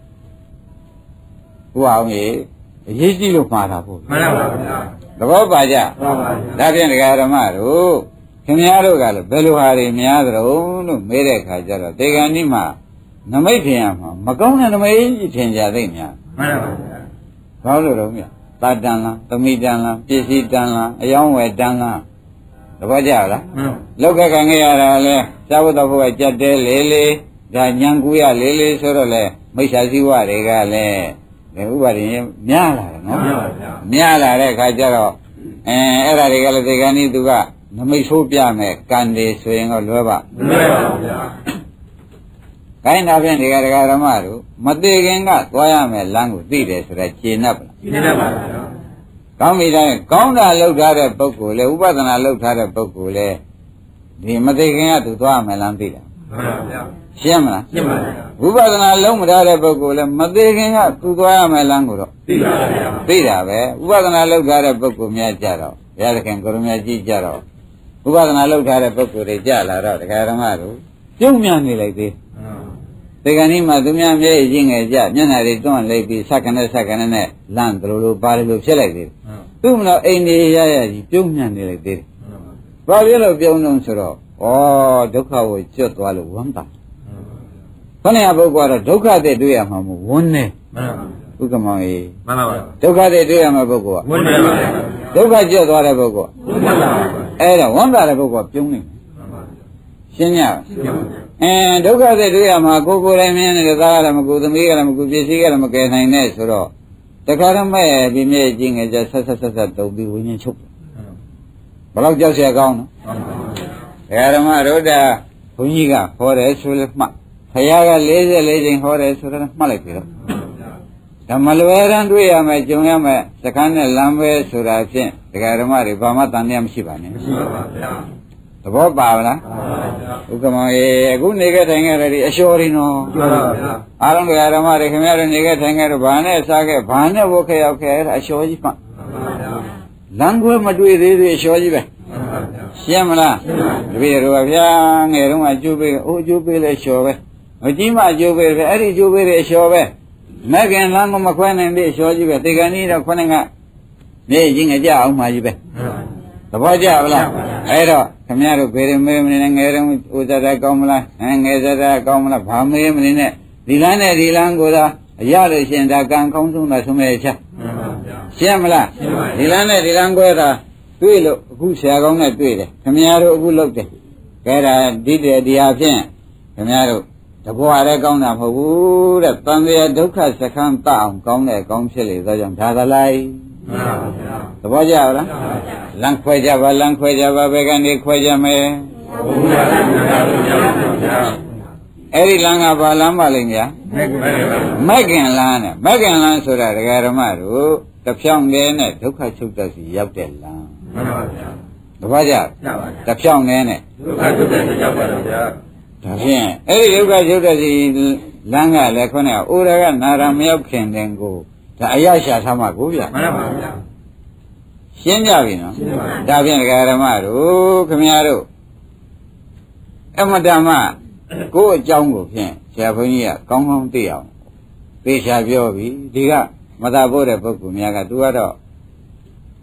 ဟိုအောင်ကြီးအရေးကြီးလို့မှားတာပေါ့မှန်ပါပါဗျာသဘောပါကြမှန်ပါပါဒါဖြင့်ဒကာဓမ္မတို့ခင်ဗျားတို့ကလည်းဘယ်လိုဟာတွေများသလဲလို့မေးတဲ့အခါကျတော့ဒေဂန်ဒီမှာနမိတ်ထင်ရမှာမကောင်းတဲ့နမိတ်ထင်ကြသိများမှန်ပါဗျာဘာလို့လဲမြတ်တာတန်လားသမိတန်လားပစ္စည်းတန်လားအယောင်းဝယ်တန်လားသဘောကျလားမှန်လောက်ကခံခဲ့ရတာလဲသာဝတ္တဘုရားကြက်တဲလေးလေးဒါညံကူရလေးလေးဆိုတော့လေမိစ္ဆာစည်းဝတွေကလည်းဒီဥပါဒင်းများလာတယ်နော်မှန်ပါဗျာများလာတဲ့အခါကျတော့အဲအဲ့ဒါတွေကလည်းဒေဂန်ဒီသူကနမိတ်ဆိုးပြမယ်ကံတွေဆိုရင်တော့လွယ်ပါမလွယ်ပါဘူးဗျာ။ခိုင်းတာဖြင့်ဒီကဒကာဓမ္မတို့မသေးခင်ကသွားရမယ်လမ်းကိုသိတယ်ဆိုတော့ကျင့်납ပါလား။ကျင့်납ပါဗျာ။ကောင်းပြီတိုင်းကောင်းတာလုပ်ထားတဲ့ပုဂ္ဂိုလ်လေဥပဒနာလုပ်ထားတဲ့ပုဂ္ဂိုလ်လေဒီမသေးခင်ကသူသွားရမယ်လမ်းသိတာ။မှန်ပါဗျာ။ရှင်းမလား။ရှင်းပါဗျာ။ဥပဒနာလုံးမထားတဲ့ပုဂ္ဂိုလ်လေမသေးခင်ကသူသွားရမယ်လမ်းကိုတော့သိပါဗျာ။သိတာပဲ။ဥပဒနာလုပ်ထားတဲ့ပုဂ္ဂိုလ်များကြတော့ဘုရားသခင်ကိုရမကြီးကြတော့ဥပဒနာလုပ်ထားတဲ့ပုဂ္ဂိုလ်တွေကြလာတော့ဒကာဓမ္မတို့ပြုံးမြနေလိုက်သေးဒီကနေ့မှသူများမျက်ရည်ချင်းငယ်ကြမျက်နှာတွေတွန်းလိုက်ပြီးစက္ကနဲ့စက္ကနဲ့နဲ့လန့်တယ်လို့ပါတယ်လို့ဖြစ်လိုက်သေးတယ်သူ့မလို့အိမ်နေရရကြီးပြုံးမြနေလိုက်သေးတယ်ဘာဖြစ်လို့ပြုံးလုံးဆိုတော့ဩဒုက္ခကိုကျွတ်သွားလို့ဝမ်းသာခொနည်းပုဂ္ဂိုလ်ကတော့ဒုက္ခတဲ့တွေ့ရမှာမဟုတ်ဝန်းနေဥက္ကမောင်ကြီးမှန်ပါပါဒုက္ခတဲ့တွေ့ရမှာပုဂ္ဂိုလ်ကဝန်းနေပါဒုက္ခကျွတ်သွားတဲ့ပုဂ္ဂိုလ်ဝန်းနေပါအဲ့ဒါဝမ်းသာတဲ့ပုဂ္ဂိုလ်ပြုံးနေရှင်းညအဲဒုက္ခတွေတွေ့ရမှာကိုယ်ကိုယ်တိုင်မြင်နေတဲ့သားရမကူသမီးရမကူပစ္စည်းရမကယ်နိုင်နဲ့ဆိုတော့တခါတော့မဲ့ဒီမြေကြီးငယ်ကြဆက်ဆက်ဆက်ဆက်တုံပြီးဝိညာဉ်ချုပ်ဘယ်တော့ကြောက်เสียကောင်းနော်ဒကာဓမ္မရုဒ္ဓဘုန်းကြီးကဟောတယ်ဆိုလို့မှတ်ခရီးက၄၄ချိန်ဟောတယ်ဆိုတော့မှတ်လိုက်ပြီတော့ဓမ္မလွယ်ရန်တွေ့ရမယ်ကြုံရမယ်စကန်းနဲ့လမ်းပဲဆိုတာဖြင့်ဒကာဓမ္မတွေဘာမှတန်တရားမရှိပါနဲ့မရှိပါပါဗျာသဘောပါလားမှန်ပါဗျာဥက္ကမောင်ရေအခုနေခဲ့ထိုင်ခဲ့တယ်ဒီအလျှော်ရင်းတော့မှန်ပါဗျာအားလုံးဒကာဓမ္မတွေခင်ဗျားတို့နေခဲ့ထိုင်ခဲ့တော့ဘာနဲ့စားခဲ့ဘာနဲ့ဝတ်ခဲ့ရောက်ခဲ့အဲ့ဒါအလျှော်ကြီးမှန်ပါဗျာလမ်းခွဲမတွေ့သေးသေးအလျှော်ကြီးပဲမှန်ပါဗျာရှင်းမလားတပည့်တော်ဗျာငယ်တုန်းကကျိုးပေးအိုးကျိုးပေးလဲလျှော်ပဲမကြီးမှကျိုးပေးတယ်အဲ့ဒီကျိုးပေးတဲ့အလျှော်ပဲမကင်လမ်းကိုမခွဲနိုင်တဲ့အလျှော်ကြီးပဲတေကန်ကြီးတော့ခွနဲ့ကမြေကြီးငကြအောင်မှကြီးပဲသဘောကျပါလားအဲ့တော့ခင်ဗျားတို့ဖေရမေးမနေနဲ့ငယ်တုန်းဥဇာတကောင်းမလားအဲငယ်ဇာတကောင်းမလားဘာမေးမနေနဲ့ဒီလမ်းနဲ့ဒီလမ်းကိုသာအရလို့ရှင်ဒါကံကောင်းဆုံးတာဆုံးမဲ့ချက်ရှင်းမလားဒီလမ်းနဲ့ဒီလမ်းကွဲတာတွေ့လို့အခုဆရာကောင်းနဲ့တွေ့တယ်ခင်ဗျားတို့အခုလုပ်တယ်ကဲဒါဒီတည်းဒီဟာဖြင့်ခင်ဗျားတို့တဘောရဲကောင်းတာမဟုတ်ဘူးတဲ့တန်တရားဒုက္ခစခန်းတအောင်ကောင်းတဲ့ကောင်းဖြစ်လေသောကြောင့်ဒါသလိုက်မှန်ပါဗျာသဘောကျလားလမ်းခွဲကြပါလမ်းခွဲကြပါဘယ်ကနေခွဲကြမယ်ဘုရားလမ်းခွဲကြပါဗျာအဲ့ဒီလမ်းကဘာလမ်းပါလိမ့်ဗျာမက္ကင်လမ်းနဲ့မက္ကင်လမ်းဆိုတာဒကာဓမ္မတို့တဖြောင်းတည်းနဲ့ဒုက္ခချုပ်တတ်စီရောက်တဲ့လမ်းမှန်ပါဗျာသဘောကျတဖြောင်းတည်းနဲ့ဒုက္ခချုပ်တတ်စီရောက်ပါတော့ဗျာဒါဖြင့်အဲ့ဒီဒုက္ခချုပ်တဲ့စီလမ်းကလည်းခေါင်းကအိုရကနာရမရောက်ခင်တဲ့ကိုဒါအရရှာထားမှာကိုဗျာမှန်ပါဗျာရှင်းကြပြီနော်ရှင်းပါပြီဒါဖြင့်ဒကာဓမ္မတို့ခင်ဗျားတို့အမတ္တမကိုယ့်အကြောင်းကိုဖြင့်ဆရာဘုန်းကြီးကကောင်းကောင်းသိအောင်သေချာပြောပြီဒီကမသာဖို့တဲ့ပုဂ္ဂိုလ်များကသူကတော့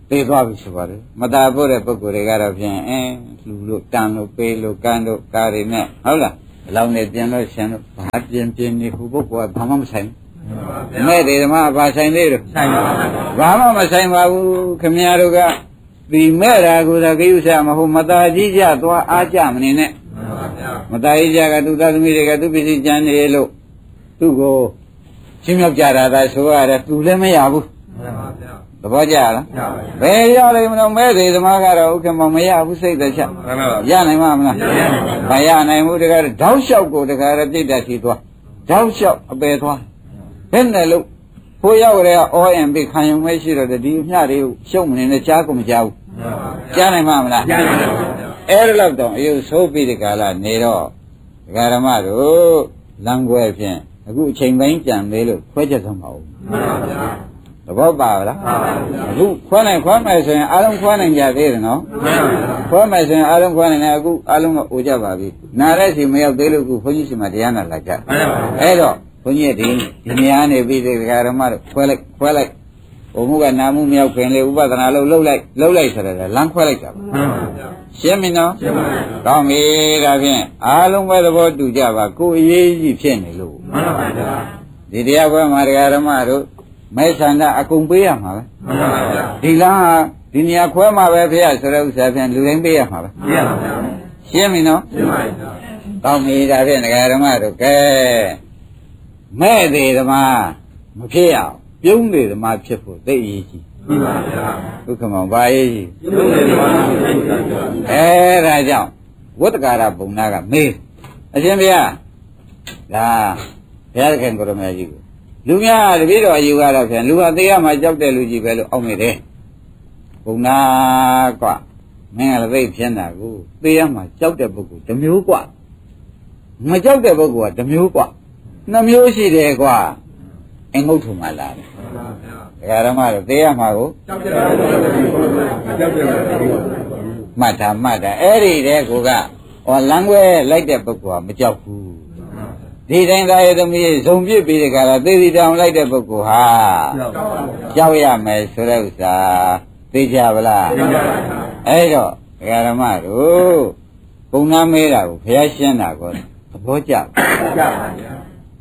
သေသွားပြီဆိုပါလေမตาဖို့တဲ့ပုဂ္ဂိုလ်တွေကတော့ဖြင့်အင်းလူလို့တန်လို့ပေးလို့ကန်းလို့ကားတွေနဲ့ဟုတ်လားအလောင်းနဲ့ပြန်လို့ရှင်လို့ဘာပြင်းပြင်းနေဟိုပုဂ္ဂိုလ်ကဘာမှမဆိုင်မဲ့တွေဓမ္မဘာဆိုင်သေးလို့ဆိုင်ပါဘာမှမဆိုင်ပါဘူးခင်ဗျားတို့ကဒီမဲ့တာကိုသာကိစ္စမဟုတ်မตาကြီးကြသွားအားကြမနေနဲ့မตาကြီးကြကသူသားသမီးတွေကသူပစ္စည်းကျန်နေလို့သူ့ကိုချင်းမြောက်ကြတာသာဆိုရတယ်သူလည်းမရဘူးသဘောကျလားဘယ်ရလိမ့်မလို့မဲ့တွေဓမ္မကတော့ဥက္ကမမရဘူးစိတ်သက်ချက်ရနိုင်မှာမလားမရနိုင်ဘူးတကယ်တောက်လျှောက်ကိုတကယ်ပြိတ္တရှိသွားတောက်လျှောက်အပယ်သွားဘယ်နဲ့လို့ဖိုးရောက်ရဲအောအင်ပိခံရုံမရှိတော့ဒီအမျှတွေကိုရှုံးမနေနဲ့ကြားကုန်မကြားဘူးကြားနိုင်မှာမလားအဲ့ဒါတော့တော့အယုဆိုးပြီးဒီကာလနေတော့ဒကာဓမ္မတို့လမ်းခွဲဖြင့်အခုအချိန်ပိုင်းကြံသေးလို့ခွဲချက်ဆုံးပါဦးသဘောပါလားအခုခွဲနိုင်ခွဲမယ်ဆိုရင်အားလုံးခွဲနိုင်ကြသေးတယ်နော်ခွဲမယ်ဆိုရင်အားလုံးခွဲနိုင်တယ်အခုအားလုံးကအိုကြပါပြီနားတဲ့စီမရောက်သေးလို့အခုဘုန်းကြီးစီမှာတရားနာလာကြအဲ့တော့ဘုန်းကြီးဒီဒီနေရာနေပြီးဒီဓမ္မတို့ခွဲလိုက်ခွဲလိုက်ဘုံမှုကနာမှုမရောက်ခင်လေဥပဒနာလို့လှုပ်လိုက်လှုပ်လိုက်ဆိုတော့လမ်းခွဲလိုက်တာရှင်းပြီနော်ရှင်းပါပြီကောင်းပြီဒါဖြင့်အားလုံးပဲသဘောတူကြပါကိုယ်အရေးကြီးဖြစ်နေလို့မှန်ပါဗျာဒီတရားခွဲမှာဓမ္မတို့မဲဆန္ဒအကုန်ပေးရမှာပဲမှန်ပါဗျာဒီလားဒီနေရာခွဲမှာပဲဖေရဆိုတဲ့ဥစ္စာဖြင့်လူတိုင်းပေးရမှာပဲပေးရပါဗျာရှင်းပြီနော်ရှင်းပါပြီကောင်းပြီဒါဖြင့်ဓမ္မတို့ကဲမဲ့သေးဓမ္မမဖြစ်အောင်ပြုံးနေဓမ္မဖြစ်ဖို့သိအရေးကြီးမှန်ပါဗျာဒုက္ခမောဘာရေးကြီးပြုံးနေဓမ္မဖြစ်ဖို့အဲဒါကြောင့်ဝတ္တကာရဘုံနာကမေးအရှင်ဘုရားဒါဘုရားခင်ကိုရမကြီးကိုလူများတပည့်တော်အယူကတော့ဖြင့်လူဟာသိရမှာကြောက်တဲ့လူကြီးပဲလို့အောက်နေတယ်ဘုံနာကမင်းကလည်းသိဖြစ်တာကိုသိရမှာကြောက်တဲ့ပုဂ္ဂိုလ်တစ်မျိုးกว่าမကြောက်တဲ့ပုဂ္ဂိုလ်ကတစ်မျိုးกว่าနှစ်မျိုးရှိတယ်กว่าအင်္ဂုတ်ထုံမှာလာတယ်ဒကာရမတို့သိရမှာကိုကြောက်တဲ့ပုဂ္ဂိုလ်ကကြောက်တဲ့ပုဂ္ဂိုလ်မှတ်တာမှတ်တာအဲ့ဒီတဲ့ကိုကဟောလမ်းခွဲလိုက်တဲ့ပုဂ္ဂိုလ်ကမကြောက်ဘူးဒီတိုင်းသားရဲ့သမီးဇုံပြစ်ပြီးတဲ့ခါတော့သေစီတောင်လိုက်တဲ့ပုဂ္ဂိုလ်ဟာကြောက်ရမယ်ဆိုတဲ့ဥစ္စာသိကြပါလားသိကြပါပါအဲ့တော့ဒကာရမတို့ပုံနာမေးတာကိုဘုရားရှင်းတာကိုသဘောကျပါကြပါဗျာ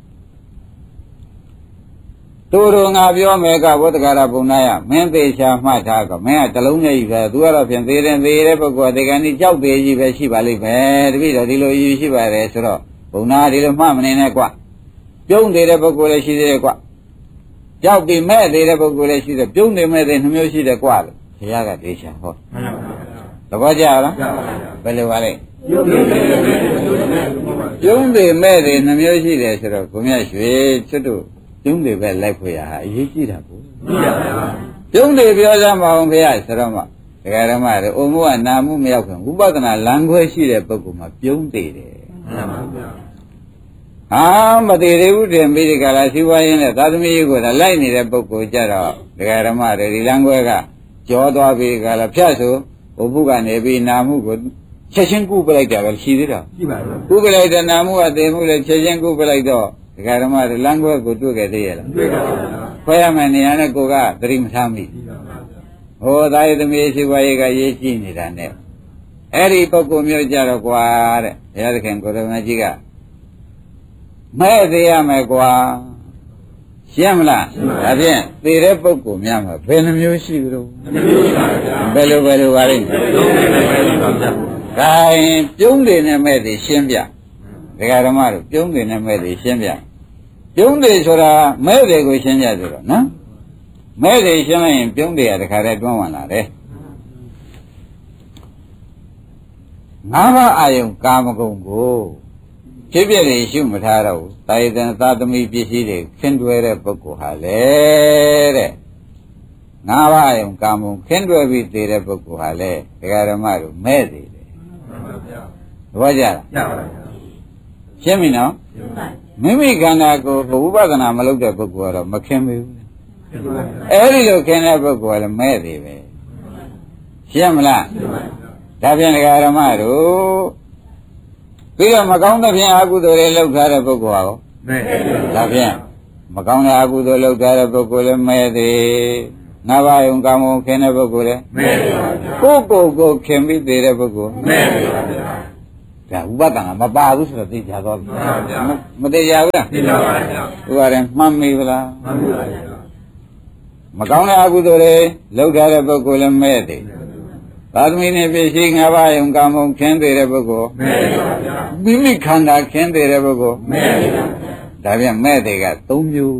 သူတို့ငါပြောမယ်ကဝတ္တကာရဘုံနာယမင်းသေးချာမှတ်ထားကမင်းကတလုံးနဲ့ကြီးပဲသူကတော့ဖြင့်သေးတယ်သေးတဲ့ပုဂ္ဂိုလ်ဒီကနေ့ကြောက်သေးကြီးပဲရှိပါလိမ့်မယ်တပည့်တော်ဒီလိုယူရှိပါတယ်ဆိုတော့ဘုံနာဒီလိုမှမနေနဲ့ကွပြုံးသေးတဲ့ပုဂ္ဂိုလ်လည်းရှိသေးတယ်ကွကြောက်ပြီးမဲ့သေးတဲ့ပုဂ္ဂိုလ်လည်းရှိတယ်ပြုံးနေမဲ့သေးနှမျိုးရှိတယ်ကွလို့ဘုရားကဒေချာဟောသဘောကျလားဘယ်လိုပါလဲပြုံးသေးမဲ့သေးနှမျိုးရှိတယ်ဆိုတော့ဘုရားရွှေကျွတ်တို့ပြုံးသေးပဲလိုက်ခွေရဟာအရေးကြီးတာကိုပြုံးသေးပြောစမ်းမအောင်ဘုရားဆိုတော့မှဒကာရမတွေအိုမှုကနာမှုမရောက်ခင်ဝိပဿနာလမ်းခွဲရှိတဲ့ပုဂ္ဂိုလ်မှာပြုံးသေးတယ်မှန်ပါဗျာဟာမသေးသေးဘူးတင်ပြီးဒီကလာစီဝါရင်းနဲ့သာသမီကြီးကိုလိုက်နေတဲ့ပုဂ္ဂိုလ်ကြတော့ဒကာဓမ္မတွေဒီလမ်းခွဲကကြောသွားပြီးဒီကလာဖြတ်ဆိုဘုဘုကနေပြီးနာမှုကိုချက်ချင်းကုပလိုက်တာပဲရှိသေးတာရှိပါဘူးကုပလိုက်တဲ့နာမှုကသေမှုလည်းချက်ချင်းကုပလိုက်တော့ဒကာဓမ္မတွေလမ်းခွဲကိုတွေ့ခဲ့သေးရဲ့လားတွေ့ပါဘူးခွဲရမယ်နေရာနဲ့ကိုကသတိမထားမိဟိုသာယသမီးစီဝါရင်းကရေးကြည့်နေတာနဲ့အဲ့ဒီပုဂ္ဂိုလ်မျိုးကြတော့ကွာတဲ့ဘုရားသခင်ကိုရမကြီးကမဲ့သေးရမယ်ကွာရှင်းမလားဒါဖြင့်သေတဲ့ပုဂ္ဂိုလ်များမှာဘယ်နှမျိုးရှိကြလို့ဘယ်လိုဘယ်လိုပါလိမ့်ဒါရင်ပြုံးတယ်နဲ့မဲ့တယ်ရှင်းပြဒကာဓမ္မတို့ပြုံးတယ်နဲ့မဲ့တယ်ရှင်းပြပြုံးတယ်ဆိုတာမဲ့တယ်ကိုရှင်းပြဆိုတော့နော်မဲ့တယ်ရှင်းလိုက်ရင်ပြုံးတယ်ကတခါတည်းတွန်းဝင်လာတယ်ငါးပါးအာယုံကာမဂုဏ်ကိုဖြစ်ဖြစ်နေရှုမထားတော့ဘူးတာယတန်သာသမီပစ္စည်းတွေခင်းတွဲတဲ့ပုဂ္ဂိုလ်ဟာလေတဲ့ငါးပါးအာယုံကာမဂုဏ်ခင်းတွဲပြီးသေးတဲ့ပုဂ္ဂိုလ်ဟာလေဒကာဓမ္မတို့မဲ့သေးတယ်မှန်ပါဗျာသဘောကျလားကျပါဗျာရှင်းပြီနော်ရှင်းပါမိမိခန္ဓာကိုယ်ဝိပဿနာမလုပ်တဲ့ပုဂ္ဂိုလ်ကတော့မခင်းဘူးအဲ့ဒီလိုခင်းတဲ့ပုဂ္ဂိုလ်ကလည်းမဲ့သေးပဲရှင်းမလားရှင်းပါဒါပြန်ဒကာဓမ္မတို့ပြီးတော့မကောင်းတဲ့ဖြင့်အကုသိုလ်တွေလုပ်ထားတဲ့ပုဂ္ဂိုလ်ဟာဒါပြန်မကောင်းတဲ့အကုသိုလ်လုပ်ထားတဲ့ပုဂ္ဂိုလ်လည်းမဲ့သေးငါးပါးယုံကာမဂုဏ်ခင်တဲ့ပုဂ္ဂိုလ်လေမဲ့ပါဗျာကိုယ်ကိုယ်ကိုခင်ပြီးသေးတဲ့ပုဂ္ဂိုလ်မဲ့ပါဗျာဒါဥပဒနာမပါဘူးဆိုတော့သိကြတော့ပြီမသိကြဘူးလားသိကြပါဗျာဥပါရင်မှတ်မိဗလားမှတ်ပါဗျာမကောင်းတဲ့အကုသိုလ်တွေလုပ်ထားတဲ့ပုဂ္ဂိုလ်လည်းမဲ့တယ်သာသမီနဲ့ပြည့်စည်ငါးပါးယုံကာမဂုဏ်ခင်သေးတဲ့ပုဂ္ဂိုလ်မဲ့ပါဗျာမိမိခန္ဓာခင်သေးတဲ့ပုဂ္ဂိုလ်မဲ့ပါဗျာဒါပြန်မဲ့တွေကသုံးမျိုး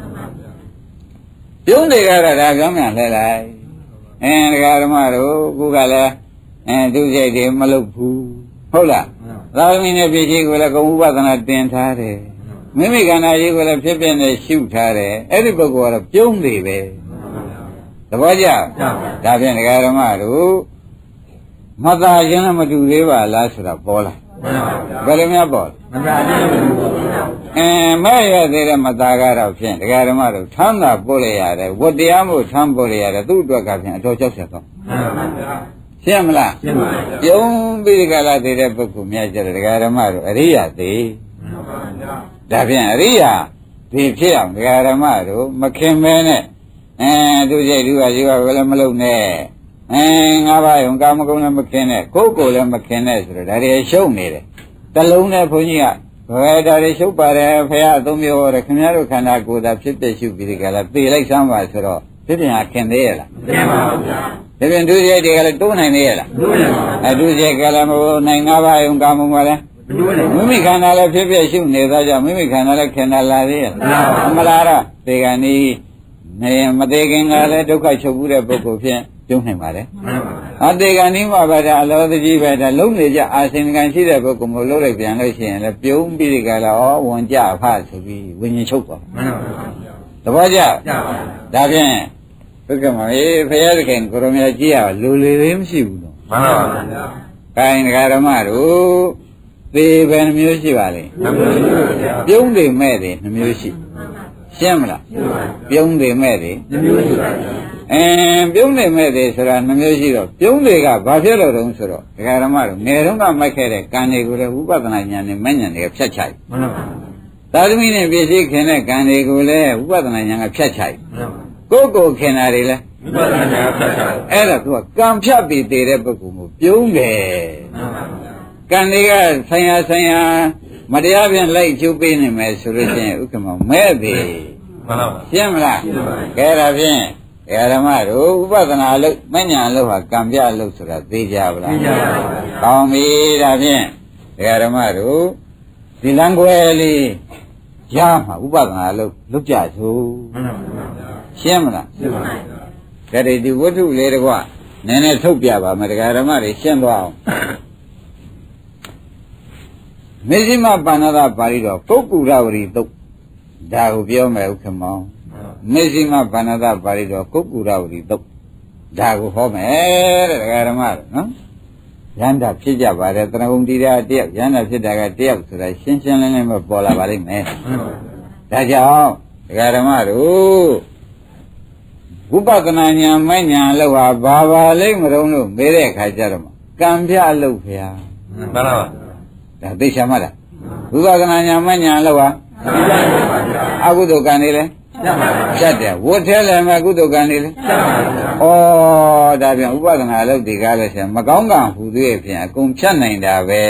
ပြုံးတွေကတော့ဒါပြောင်းပြန်လဲလိုက်အင်းဒကာဓမ္မတို့ခုကလည်းအဲသူစိတ်တွေမလုပ်ဘူးဟုတ်လားသာသမီနဲ့ပြည့်စည်ကိုလည်းဂုဏ်ဥပဒနာတင်ထားတယ်မိမိခန္ဓာကြီးကိုလည်းဖြစ်ဖြစ်နဲ့ရှုထားတယ်အဲ့ဒီပုဂ္ဂိုလ်ကတော့ပြုံးတွေပဲသဘောကျဒါဖြင့်ဒကာဓမ္မတို့မသာခြင်းနဲ့မတူသေးပါလားဆိုတာပေါ်လာဘယ်လိုများပေါ်မသာခြင်းနဲ့မတူပါဘူးအင်းမဲ့ရသေးတဲ့မသာကတော့ဖြင့်ဒကာဓမ္မတို့ထမ်းသာပို့လိုက်ရတယ်ဝတ္တရားမို့ထမ်းပို့လိုက်ရတယ်သူ့အတွက်ကဖြင့်အတော်ကြောက်ဆက်တော့ရှင်းမလားရှင်းပါပြီပြုံးပြီးဒီကလာသေးတဲ့ပုဂ္ဂိုလ်များကြတယ်ဒကာဓမ္မတို့အရိယာသေးဒါဖြင့်အရိယာဒီဖြစ်အောင်ဒကာဓမ္မတို့မခင်မဲနဲ့အဲသူစိတ်သူကရှိကလည်းမလုပ်နဲ့အဲငါးပါးယုံကာမဂုဏ်လည်းမခင်နဲ့ကိုယ်ကိုယ်လည်းမခင်နဲ့ဆိုတော့ဒါတွေရှုံနေတယ်တလုံးနဲ့ဘုန်းကြီးကဘယ်ဒါတွေရှုပ်ပါတယ်ဖះအသုံးမျိုးဟောတယ်ခင်ဗျားတို့ခန္ဓာကိုယ်သာဖြစ်ဖြစ်ရှုပြီးဒီကလာသေလိုက်စမ်းပါဆိုတော့ဖြစ်ပြန်ခင်သေးရလားမခင်ပါဘူးဗျာဒါပြန်သူစိတ်တွေကလည်းတိုးနိုင်သေးရလားတိုးနိုင်ပါဘူးအဲသူစိတ်ကလည်းမဟုတ်နိုင်ငါးပါးယုံကာမဂုဏ်ကလည်းမိမိခန္ဓာလည်းဖြစ်ဖြစ်ရှုနေသောကြောင့်မိမိခန္ဓာလည်းခင်တာလာသေးရလားမလားတော့ဒီကနေ့နေမသေးခင်ကလည်းဒုက္ခချုပ်ဘူးတဲ့ပုဂ္ဂိုလ်ဖြင့်ပြုံးနိုင်ပါလေအတေကနိမဘာသာအလောတကြီးပဲဒါလုံးနေကြအာရှင်ကံရှိတဲ့ပုဂ္ဂိုလ်မျိုးလုံးလိုက်ပြန်လို့ရှိရင်လည်းပြုံးပြီးဒီကလာဩဝန်ကြဖဆိုပြီးဝิญဉ်ချုပ်သွားသဘောကျဒါဖြင့်ဘုက္ကမအေးဖရာသခင်ကိုရမကြီးရလူလေလေးမရှိဘူးလို့မှန်ပါပါဗျာကိုင်ဒကာဓမ္မတို့သေဘယ်နှမျိုးရှိပါလဲနှမျိုးရှိပါဗျာပြုံးတွေမဲ့တယ်နှမျိုးရှိရှင်းမလားပြုံးတွေမဲ့တယ်နှမျိုးရှိပါဗျာအင်းပြုံးနေမဲ့တယ်ဆိုတာနှမျိုးရှိတော့ပြုံးတွေကဘာဖြစ်လို့တုံးဆိုတော့ဒကာဓမ္မတို့ငယ်တုန်းကမိုက်ခဲ့တဲ့ကံတွေကိုလည်းဝိပဿနာဉာဏ်နဲ့မဉဏ်တွေကဖြတ်ချိုက်မှန်ပါပါသာသမီနဲ့ပြည့်စည်ခင်တဲ့ကံတွေကိုလည်းဝိပဿနာဉာဏ်ကဖြတ်ချိုက်မှန်ပါကိုယ်ကိုခင်တာတွေလည်းဝိပဿနာဉာဏ်ကဖြတ်ချိုက်အဲ့ဒါသူကကံဖြတ်ပြီးတည်တဲ့ပုဂ္ဂိုလ်မျိုးပြုံးတယ်မှန်ပါပါကံတွေကဆိုင်ရာဆိုင်ရာမတရားပြန်လိုက်ကျုပ်ပေးနေမယ်ဆိုလို့ရှိရင်ဥက္ကမမဲ့ပြီမှန်ပါပါရှင်းမလားကဲဒါဖြင့်ဓမ္မတို့ဥပဒနာလို့မဉ္ဇဏ်လို့ဟာကံပြလို့ဆိုတာသိကြပါလားသိကြပါပါကောင်းပြီဒါဖြင့်ဓမ္မတို့ဒီလံခွဲလေးရမှာဥပဒနာလို့လွတ်ကြစို့ရှင်းမလားရှင်းပါပါဒါတွေဒီဝတ္ထုလေးတကွနည်းနည်းထုတ်ပြပါမယ်ဓမ္မတွေရှင်းသွားအောင်မေဇိမပါဏာပါဠိတော်ပုဂ္ဂုရဝရီတုတ်ဒါကိုပြောမယ်ဥက္ကမောင်မေဇိမပါဏာပါဠိတော်ပုဂ္ဂုရဝရီတုတ်ဒါကိုဟောမယ်တဲ့ဓမ္မတို့နော်ရန္တာဖြစ်ကြပါတယ်တဏှုံတိရာတယောက်ရန္တာဖြစ်တာကတယောက်ဆိုတာရှင်းရှင်းလင်းလင်းပဲပေါ်လာပါလိမ့်မယ်ဒါကြောင့်ဓမ္မတို့ဝိပဿနာဉာဏ်မဲ့ဉာဏ်လို့ဟာဘာပါလိမ့်မလို့လို့မေးတဲ့အခါကျတော့ကံပြလို့ဖျားမှန်ပါပါဒါသိချင်မှလားဝိပဿနာဉာဏ်မဲ့ဉာဏ်လို့ဟာအကုသိုလ်ကံတွေလဲဖြတ်တယ်ဝတ်ထဲလည်းမကုသိုလ်ကံတွေလဲဩဒါပြန်ဥပဒနာလုပ်ဒီကားလို့ဆိုရင်မကောင်းကံဟူသေးဖြင့်အကုန်ဖြတ်နိုင်တာပဲ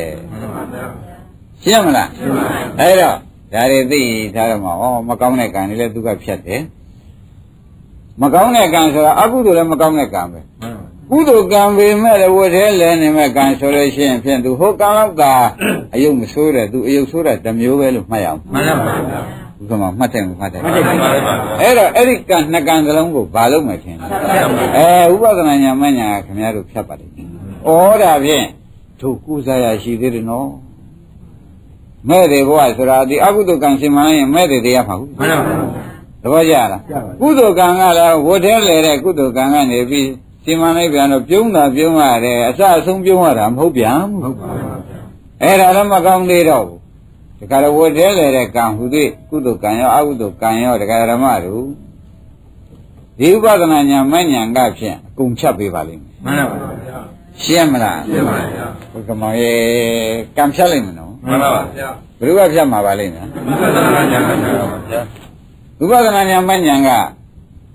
ရှင်းမလားအဲ့တော့ဒါတွေသိထားတော့မှဩမကောင်းတဲ့ကံတွေလည်းသူကဖြတ်တယ်မကောင်းတဲ့ကံဆိုတာအကုသိုလ်လည်းမကောင်းတဲ့ကံပဲကုသိုလ်ကံပေမဲ့လည်းဝတ်ထဲလည်းနေမဲ့ကံဆိုလို့ရှိရင်ဖြင့်သူဟိုကံတော့ကအယုတ်မဆိုးတယ်သူအယုတ်ဆိုးတာတစ်မျိုးပဲလို့မှတ်ရအောင်မှန်ပါပါဘုရားမှတ်တယ်မှတ်တယ်မှတ်တယ်အဲ့တော့အဲ့ဒီကံနှစ်ကံစလုံးကိုဘာလို့မထင်လဲအဲဥပဒနာညာမညာခင်ဗျားတို့ဖြတ်ပါလိမ့်မယ်ဩဒါဖြင့်တို့ကုစားရရှိသေးတယ်နော်မဲ့တယ်ဘုရားဆိုတာဒီအကုသိုလ်ကံရှင်မရင်မဲ့တယ်တရားမှာဟုတ်မှန်ပါပါသဘောကျလားကုသိုလ်ကံကလည်းဝတ်ထဲလေတဲ့ကုသိုလ်ကံကနေပြီးရှင်မလိုက်ပြန်တော့ပြုံးတာပြုံးရတယ်အစအဆုံးပြုံးရတာမဟုတ်ပြန်ဘူးဟုတ်ပါဘူးအဲ့ဒါလည်းမကောင်းသေးတော့ဘူးတခါတော့ဝတ်သေးလေတဲ့ကံဟူသည်ကုသိုလ်ကံရောအကုသိုလ်ကံရောတခါဓမ္မတို့ဒီဥပဒနာညာမဉဏ်ကဖြင့်အကုန်ဖြတ်ပေးပါလိမ့်မယ်မှန်ပါပါဗျာရှင်းမလားရှင်းပါဗျာဘုကမောင်ရေကံဖြတ်လိုက်မနော်မှန်ပါပါဗျာဘယ်လိုကဖြတ်မှာပါလိမ့်မယ်ဥပဒနာညာမဉဏ်ပါဗျာဥပဒနာညာမဉဏ်က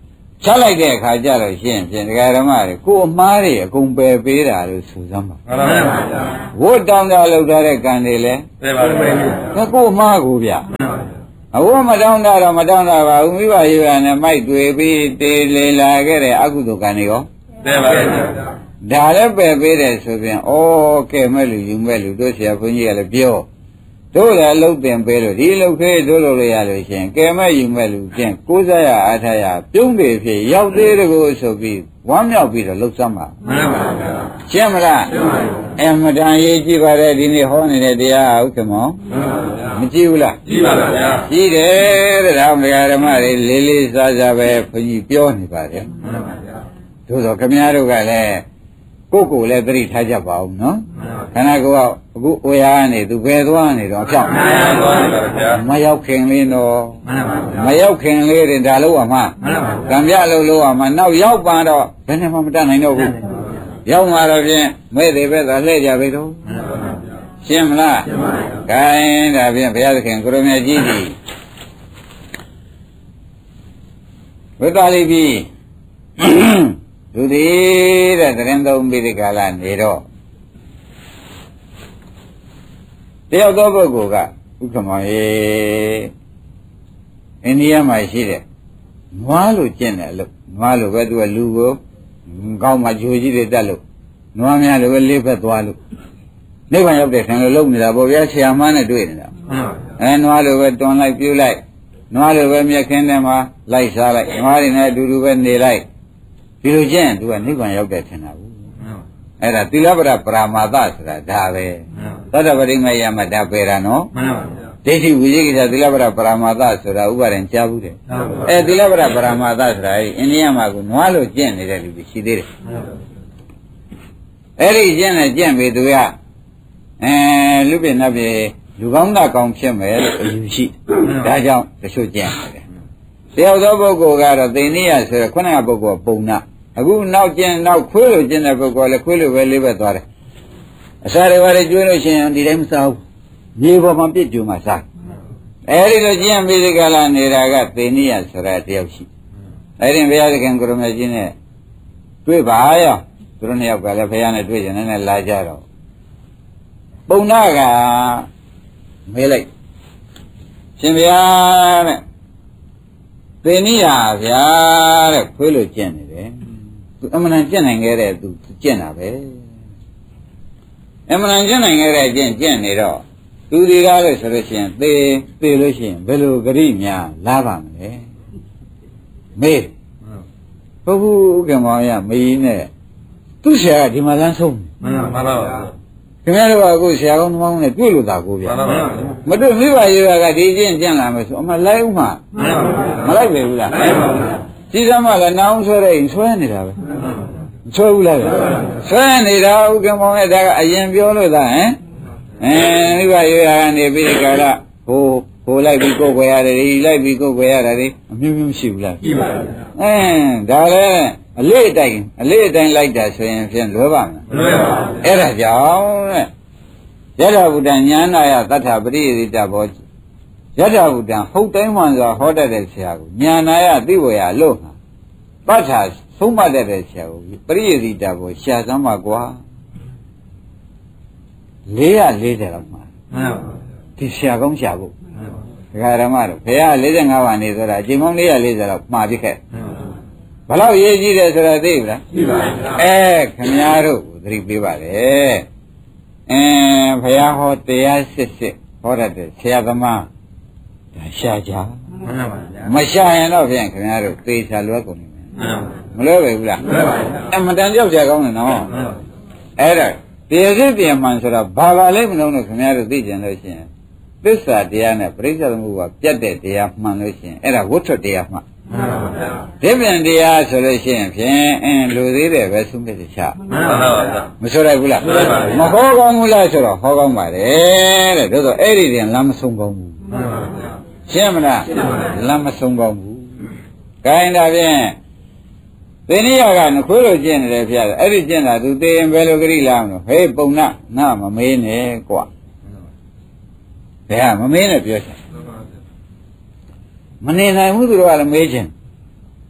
ချလိုက်တဲ့အခါကျတော့ရှင်းဖြင့်ဒကာဓမ္မတွေကိုအမားတွေအကုန်ပယ်ပေးတာလို့ဆိုစမ်းပါမှန်ပါဗျာဝတ်တောင်းတလောက်ထားတဲ့ကံတွေလည်းပယ်ပါလိမ့်မယ်ကိုအမားကိုဗျအဝတ်မတောင်းတတော့မတောင်းတပါဘူးမိဘရေရနဲ့မိုက်တွေ့ပြီးတေးလေလာခဲ့တဲ့အကုသိုလ်ကံတွေရောပယ်ပါလိမ့်မယ်ဒါလည်းပယ်ပေးတယ်ဆိုပြန်ဩကဲမဲ့လူယူမဲ့လူတို့ဆရာဘုန်းကြီးကလည်းပြောတို့လည်းအလုပ်တင်ပေးလို့ဒီအလုပ်ခေးတို့လို့ရလို့ရှင်ကဲမဲ့ယူမဲ့လူဖြင့်ကိုးစားရအားထားရပြုံးပေဖြစ်ရောက်သေးတကူဆိုပြီးဝမ်းမြောက်ပြီးတော့လှုပ်စမ်းပါမှန်ပါဗျာရှင်းမလားရှင်းပါပြီအမတန်ရေးကြည့်ပါတဲ့ဒီနေ့ဟောနေတဲ့တရားဟုတ်ကဲ့မောမှန်ပါဗျာမကြည့်ဘူးလားကြည့်ပါဗျာကြည့်တယ်တဲ့ဒါမှဓမ္မတွေလေးလေးစားစားပဲဘုန်းကြီးပြောနေပါတယ်မှန်ပါဗျာတို့တော့ခမည်းတော်ကလည်းကိုယ်ကိုယ်လည်းသတိထားကြပါဦးနော်ခန္ဓာကိုယ်ကအခုအိုရာကနေသူဘယ်သွားနေတော့အဖြောင်းမရောက်ခင်လေးတော့မရောက်ခင်လေးတင်ဒါလို့ရမှာကံပြလို့လို့ရမှာနောက်ရောက်ပါတော့ဘယ်နဲ့မှမတတ်နိုင်တော့ဘူးရောက်มาတော့ဖြင့်မဲ့သေးပဲသာလှည့်ကြပြီတော့ရှင်းမလားရှင်းပါပြီ gain ဒါဖြင့်ဘုရားသခင်ကိုရမေကြီးကြီးဝိပါလိပြီသူဒီတဲ့သရင်သုံးပြီးဒီကာလနေတော့တယောက်သောပုဂ္ဂိုလ်ကဥက္ကမောရေအိန္ဒိယမှာရှိတဲ့နွားလိုကျင့်တယ်လို့နွားလိုပဲသူကလူကိုကောင်းမှဂျိုကြီးတွေတက်လို့နွားများလိုပဲလေးဖက်သွားလို့နိဗ္ဗာန်ရောက်တဲ့ဆံလိုလုံနေတာပေါ့ဗျာဆရာမနဲ့တွေ့နေတာအဲနွားလိုပဲတွန်လိုက်ပြူလိုက်နွားလိုပဲမြက်ခင်းထဲမှာလိုက်စားလိုက်နွားတွေနဲ့အတူတူပဲနေလိုက်ဒီလိုကျင့်သူကနိဗ္ဗာန်ရောက်တဲ့ထင်တာဘူးအဲ့ဒါသီလပရပရာမာသဆိုတာဒါပဲသောတပတိမယမဒါပေတာနော်မှန်ပါဗျာဒိဋ္ဌိဝိသေကိစ္စသီလပရပရာမာသဆိုတာဥပါဒံကြားဘူးတယ်အဲသီလပရပရာမာသဆိုတာအိန္ဒိယမှာကနွားလိုကျင့်နေတဲ့လူတွေရှိသေးတယ်အဲ့ဒီကျင့်နဲ့ကျင့်ပြီးသူကအဲလူပြည့်နတ်ပြေလူကောင်းတာကောင်းဖြစ်မယ်လို့အယူရှိဒါကြောင့်တချို့ကျင့်တယ်တယောက်သောပုဂ္ဂိုလ်ကတော့သိနေရဆိုတော့ခုနကပုဂ္ဂိုလ်ပုံနာအခုနောက်ကျင်နောက်ခွေးလိုကျင်တဲ့ပုဂ္ဂိုလ်လည်းခွေးလိုပဲလေးပဲသွားတယ်အစာတွေဘာတွေကျွေးလို့ရှိရင်ဒီတိုင်းမစားဘူးမြေပေါ်မှာပြစ်ကြုံမှစားအဲဒီလိုကျင်ပြီးဒီကလာနေတာကသိနေရဆိုတာတယောက်ရှိအဲဒီဘုရားသခင်ကိုရမေကြီးနဲ့တွေ့ပါရောသူတို့နှစ်ယောက်ကလည်းဘုရားနဲ့တွေ့ကြတယ်နဲ့လာကြတော့ပုံနာကမေးလိုက်ရှင်ဘုရားတဲ့သိနေရဗျာတဲ့ခွေးလိုကျင့်နေတယ်သူအမှန်တန်ကျင့်နိုင်ခဲ့တဲ့သူကျင့်တာပဲအမှန်တန်ကျင့်နိုင်ခဲ့တဲ့ကျင့်ကျင့်နေတော့သူဒီကားလို့ဆိုလို့ရှိရင်သေသေလို့ရှိရင်ဘယ်လိုဂရိများလာပါမလဲမေးဘုဟုကမောင်ရမေးနဲ့သူ့ဆရာကဒီမှာလမ်းဆုံးမှန်ပါပါခင်ဗျားတို့ကအခုဆရာကောင်းသမားနဲ့တွေ့လို့သာကိုဗျာမတွေ့မိဘရေကဒီကျင့်ကျင့်လာမယ်ဆိုအမှလိုက်ဥမှာမလိုက်ပဲဘူးလားကြည်စမ်းမှလည်းနောင်ဆွဲတဲ့ဆွဲနေတာပဲဆွဲဘူးလားဆွဲနေတာဥက္ကမောင်ရဲ့ဒါကအရင်ပြောလို့သာဟမ်အဲမိဘရေကနေပြီးကြတာဟိုဟိုလိုက်ပြီးကိုယ်ွယ်ရတယ်ဒီလိုက်ပြီးကိုယ်ွယ်ရတယ်အမျိုးမျိုးရှိဘူးလားရှိပါဘူးအဲဒါလည်းအလေးအတိုင်းအလေးအတိုင်းလိုက်တာဆိုရင်ဖြင့်လွယ်ပါမလားမလွယ်ပါဘူးအဲ့ဒါကြောင့်တဲ့ယထာဘုဒ္ဓညာနာယသတ္ထပရိယေတိဘောယထာဘုဒ္ဓဟုတ်တိုင်းမှန်စွာဟောတတ်တဲ့ဆရာကိုညာနာယသိဝေယလို့ပဋ္ဌာဆုံးမတတ်တဲ့ဆရာကိုပရိယေတိဘောရှာစမ်းပါကွာလေးရလေးတယ်တော့မှာမှန်ပါဘူးဒီဆရာကောင်းရှာဖို့ဒကာဓမ္မတို့ဘုရား၄၅ပါးနေဆိုတာအချိန်ပေါင်း၄၄၀လောက်မှားပြခဲ့ဘယ်လောက်ရေးကြည့်တယ်ဆိုတာသိပြီလားသိပါပြီအဲခင်ဗျားတို့သတိပေးပါလေအင်းဘုရားဟောတရားစစ်စစ်ဟောတတ်တယ်ဆရာသမားဒါရှာကြမှန်ပါဗျာမရှာရင်တော့ဖြင့်ခင်ဗျားတို့သေချာလွယ်ကုန်နေမယ်မလွယ်ပဲဘူးလားမလွယ်ပါဘူးအမှန်တန်ကြောက်ကြကောင်းတယ်နော်အဲ့ဒါတရားစစ်တရားမှန်ဆိုတာဘာပါလဲမလို့လို့ခင်ဗျားတို့သိကြလို့ရှိရင်သစ္စာတရားနဲ့ပရိစ္ဆေသမုပ္ပါပြတ်တဲ့တရားမှန်လို့ရှိရင်အဲ့ဒါဝဋ္ထုတရားမှန်မှန်ပါဗျာဒီပြန်တရားဆိုလို့ရှိရင်ဖြင့်အင်းလူသေးတယ်ပဲသုံးတဲ့ချမှန်ပါဗျာမဆိုရဘူးလားမဟောကောင်းဘူးလားဆိုတော့ဟောကောင်းပါတယ်တဲ့သို့တော့အဲ့ဒီတင်လမ်းမဆုံးကောင်းဘူးမှန်ပါဗျာရှင်းမလားလမ်းမဆုံးကောင်းဘူးခိုင်းတာဖြင့်သေနိယကနခွေးလိုကျင့်နေတယ်ဖျားတယ်အဲ့ဒီကျင့်တာသူသေရင်ဘယ်လိုကြိလာမလို့ဟေးပုံနာနာမမေးနဲ့ကွာဘယ်ဟာမမေးနဲ့ပြောချင်မနေနိုင်ဘူးသူတို့ကလည်းမေးချင်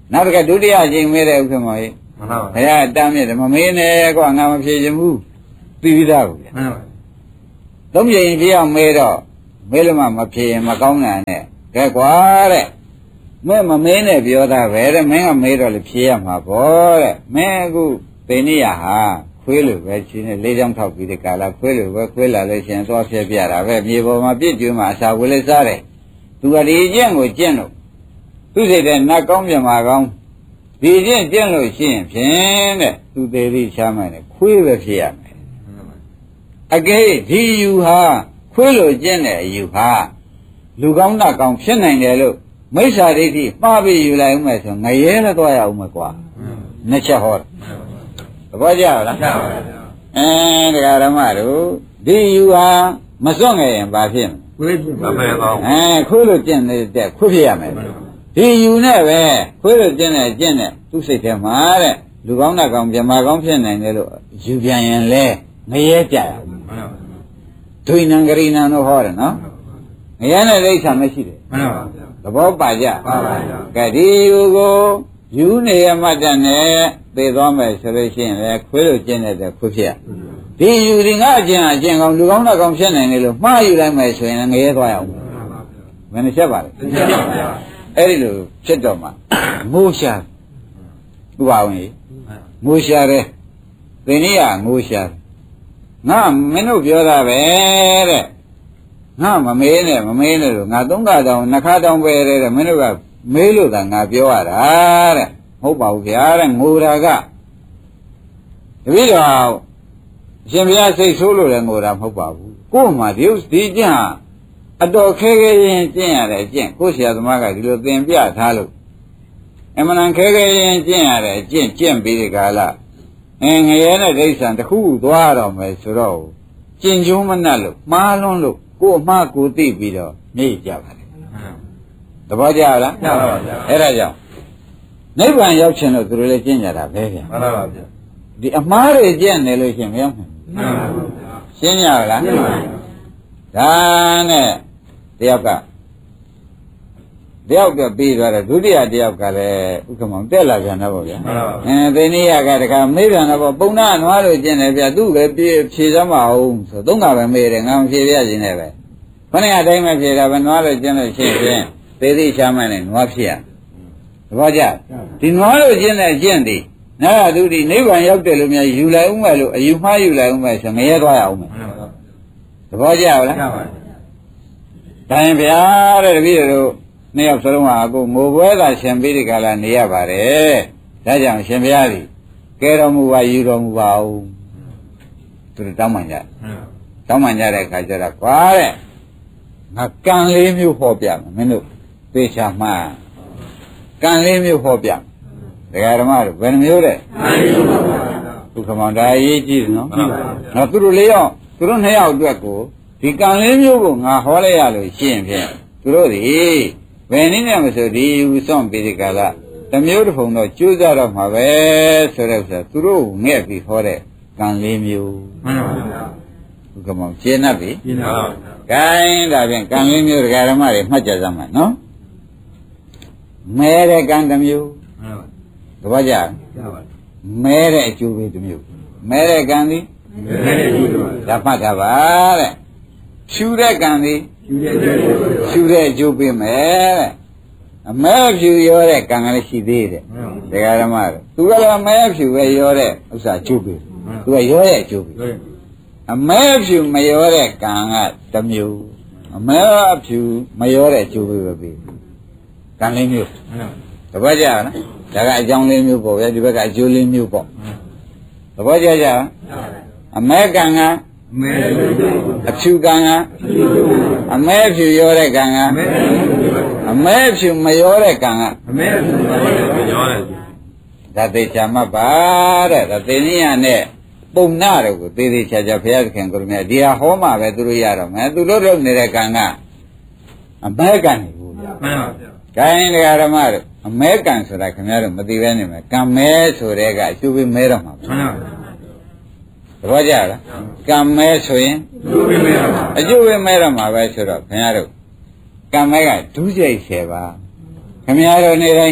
နောက်တစ်ခါဒုတိယအချိန်မဲတဲ့ဥက္ကမောကြီးမှန်ပါဘုရားတမ်းမြစ်တယ်မမေးနဲ့ကွာငါမဖြေချင်ဘူးသိပြီးသားကိုဗျာမှန်ပါသုံးချိန်ပြအောင်မဲတော့မဲလို့မှမဖြေရင်မကောင်းတာနဲ့ကဲကွာတဲ့မဲမမင်းနဲ့ပြောတာပဲတဲ့မင်းကမေးတော့လေဖြေရမှာပေါ့တဲ့မင်းအခုသိနေရဟာခွေးလိုပဲချင်းနဲ့လေးချောင်းထောက်ပြီးဒီကာလခွေးလိုပဲခွေးလာလို့ရှင်သွားဖြဲပြတာပဲမြေပေါ်မှာပြည့်ကျွန်းမှာအစာဝေးလေးစားတယ်သူကဒီကျင့်ကိုကျင့်လို့သူစိတ်တဲ့နတ်ကောင်းမြမာကောင်းဒီကျင့်ကျင့်လို့ရှိရင်ဖြင့်တဲ့သူသေးသေးချမ်းမှန်တယ်ခွေးပဲဖြစ်ရမယ်အကဲဒီယူဟာခွေးလိုကျင့်တဲ့အယူဟာလူကောင်းနတ်ကောင်းဖြစ်နိုင်တယ်လို့မိစ္ဆာဒိဋ္ဌိမှားပြီးယူလိုက်ဦးမယ်ဆိုငရဲလည်းသွားရအောင်မယ်ကွာနှစ်ချက်ဟောတယ်သဘောကျလားကျပါပါအဲတရားဓမ္မတို့ဒီယူဟာမစွန့်ငယ်ရင်ဘာဖြစ်မလဲခွေးဖြစ်မပဲကောင်းအဲခွေးလိုကျင့်နေတဲ့ခွေးဖြစ်ရမယ်ဒီယူနဲ့ပဲခွေးလိုကျင့်တဲ့ကျင့်တဲ့သူ့စိတ်ထဲမှာတဲ့လူကောင်းနတ်ကောင်းပြမကောင်းဖြစ်နိုင်တယ်လို့ယူပြန်ရင်လဲငရဲကြရအောင်ဒွိနံဂရိနံတို့ဟောတယ်နော်ငရဲနဲ့ဒိဋ္ဌာမရှိတယ်မှန်ပါဗျာသဘောပါကြပါပါဗျာကဲဒီယူကိုယူနေရမှတ်တဲ့နဲ့သိသွားမယ်ဆိုလို့ရှိရင်လေခွေးလိုကျင့်တဲ့ခွေးဖြစ်ဒီယူဒီငါအကျင့်အကျင့်ကောင်းလူကောင်းနတ်ကောင်းဖြစ်နိုင်တယ်လို့မှားယူလိုက်မယ်ဆိုရင်ငရဲသွားရအောင်ဘယ်နှချက်ပါလဲချက်ပါဗျာအဲ့ဒီလိုဖြစ်တော့မှမိုးရှာသူပါဝင်မိုးရှာတယ်သင်္နိယမိုးရှာငါမင်းတို့ပြောတာပဲတဲ့ငါမမေးနဲ့မမေးနဲ့လို့ငါသုံးခါတောင်နှစ်ခါတောင်ပဲတဲ့မင်းတို့ကမေးလို့သာငါပြောရတာတဲ့မဟုတ်ပါဘူးဗျာတဲ့ငိုတာကတပည့်တော်အရှင်ဘုရားစိတ်ဆိုးလို့လည်းငိုတာမဟုတ်ပါဘူးကို့မှာဒီဒီကျင့်အတော်ခဲခဲရင်ကျင့်ရတဲ့အကျင့်ကိုဆရာသမားကဒီလိုသင်ပြထားလို့အမှန်တန်ခဲခဲရင်ကျင့်ရတဲ့အကျင့်ကျင့်ပြီးဒီကာလအင်းငရဲနဲ့ဒိဋ္ဌံတစ်ခုသွားတော့မယ်ဆိုတော့ကျင့်ကျုံးမနှက်လို့မှားလွန်းလို့ကို့အမှားကိုသိပြီးတော့နေကြပါလေသဘောကျလားကျပါပါဗျာအဲ့ဒါကြောင့်နိဗ္ဗာန်ရောက်ချင်လို့သူတို့လည်းကျင့်ကြတာပဲဗျာမှန်ပါပါဗျာဒီအမှားတွေကျင့်နေလို့ရှိရင်မရောက်နိုင်ဘူးမှန်ပါပါဗျာရှင်းရလားရှင်းပါပါဒါနဲ့တယောက်ကတယောက်ကပြီးသွားတယ်ဒုတိယတယောက်ကလည်းဥက္ကမောင်တက်လာပြန်တော့ဗျာအဲသိနေရကတခါမေးပြန်တော့ပုံနာနွားလို့ကျင်တယ်ဗျာသူ့ပဲပြေဖြေစမ်းမအောင်ဆိုသုံးကပဲမေးတယ်ငါမဖြေပြခြင်းနဲ့ပဲခொနည်းအတိုင်းမဖြေတာပဲနွားလို့ကျင်လို့ရှိရင်သေသေးချမ်းမှန်းနဲ့နွားဖြစ်ရသဘောကျဒီနွားလို့ကျင်တဲ့ကျင့်သည်နာသူဒီနိဗ္ဗာန်ရောက်တယ်လို့များယူလိုက်ဦးမယ်လို့အယူမှားယူလိုက်ဦးမယ်ဆိုငရဲသွားရအောင်မယ်သဘောကျလားကျပါဒါရင်ဗျာတဲ့တပည့်တို့နှစ်ယောက်စလုံးဟာအခုငိုပွဲသာရှင်ပြီးဒီကလာနေရပါတယ်ဒါကြောင့်ရှင်ဘုရားကြီးကဲတော်မူပါယူတော်မူပါဦးသူတို့တောင်းပန်ကြတောင်းပန်ကြတဲ့အခါကျတော့ကွာတဲ့ငါကံလေးမျိုးဟောပြမယ်မင်းတို့သေချာမှန်ကံလေးမျိုးဟောပြဒကာဓမ္မတို့ဘယ်နှမျိုးတဲ့ဒုက္ခမောင်ဒါအရေးကြီးတယ်နော်နော်သူတို့လေးယောက်သူတို့နှစ်ယောက်အတွက်ကိုဒီကံလေးမျိုးကိုငါဟောလိုက်ရလို့ရှင်းဖြင့်သူတို့ဒီဘယ်နည်းနဲ့မဆိုဒီဥစွန့်ပြီးဒီကလာတစ်မျိုးတစ်ပုံတော့ကျိုးကြတော့မှာပဲဆိုတဲ့ဥစ္စာသူတို့ငဲ့ပြီးဟောတဲ့ကံလေးမျိုးမှန်ပါဗျာဘုကမောင်ရှင်း납ပြီရှင်းပါဗျာ gain ဒါဖြင့်ကံလေးမျိုးဒကာဓမ္မတွေမှတ်ကြစမ်းပါနော်မဲတဲ့ကံတစ်မျိုးမှန်ပါတပည့်ကြမဲတဲ့အကျိုးပဲတစ်မျိုးမဲတဲ့ကံသည်မဲတဲ့အကျိုးပါဒါမှတ်တာပါတဲ့ဖြူတဲ့ကံသည်ဖြူတဲ့အကျိုးဖြူတဲ့အကျိုးပေးမယ်တဲ့အမဲဖြူရောတဲ့ကံကလေးရှိသေးတယ်ဒကာဓမ္မတို့သူကလည်းမဲဖြူပဲရောတဲ့ဥစ္စာအကျိုးပေးသူကရောတဲ့အကျိုးပေးအမဲဖြူမရောတဲ့ကံကတစ်မျိုးအမဲဖြူမရောတဲ့အကျိုးပေးပဲပေးကံလေးမျိုးတပည့်ကြလားဒါကအကြောင်းလေးမျိုးပေါ့ဗျာဒီဘက်ကအကျိုးလေးမျိုးပေါ့သဘောကျကြအမဲကံကအမဲအဖြူကံကအမဲဖြူရောတဲ့ကံကအမဲဖြူမရောတဲ့ကံကအမဲဖြူမရောတဲ့ဒါသေချာမှတ်ပါတဲ့ဒါသေနည်းရနဲ့ပုံနာတော့ကိုသေသေးချာချာဘုရားသခင်ကိုရမြဒီဟာဟောမှပဲသူတို့ရတော့မယ်သူတို့လုပ်နေတဲ့ကံကအမဲကံနေဘူးဗျာမှန်ပါဗျာဂိုင်းတရားဓမ္မတို့အမဲကံဆိုတာခင်ဗျားတို့မသိပဲနေမယ်ကံမဲဆိုတဲ့ကအကျိုးပေးမဲတော့မှာမှန်ပါဗျာသဘောကျလားကံမဲဆိုရင်အကျိုးပေးမဲတော့မှာပဲဆိုတော့ခင်ဗျားတို့ကံမဲကဒုစရိုက်ဆယ်ပါခင်ဗျားတို့နေတိုင်း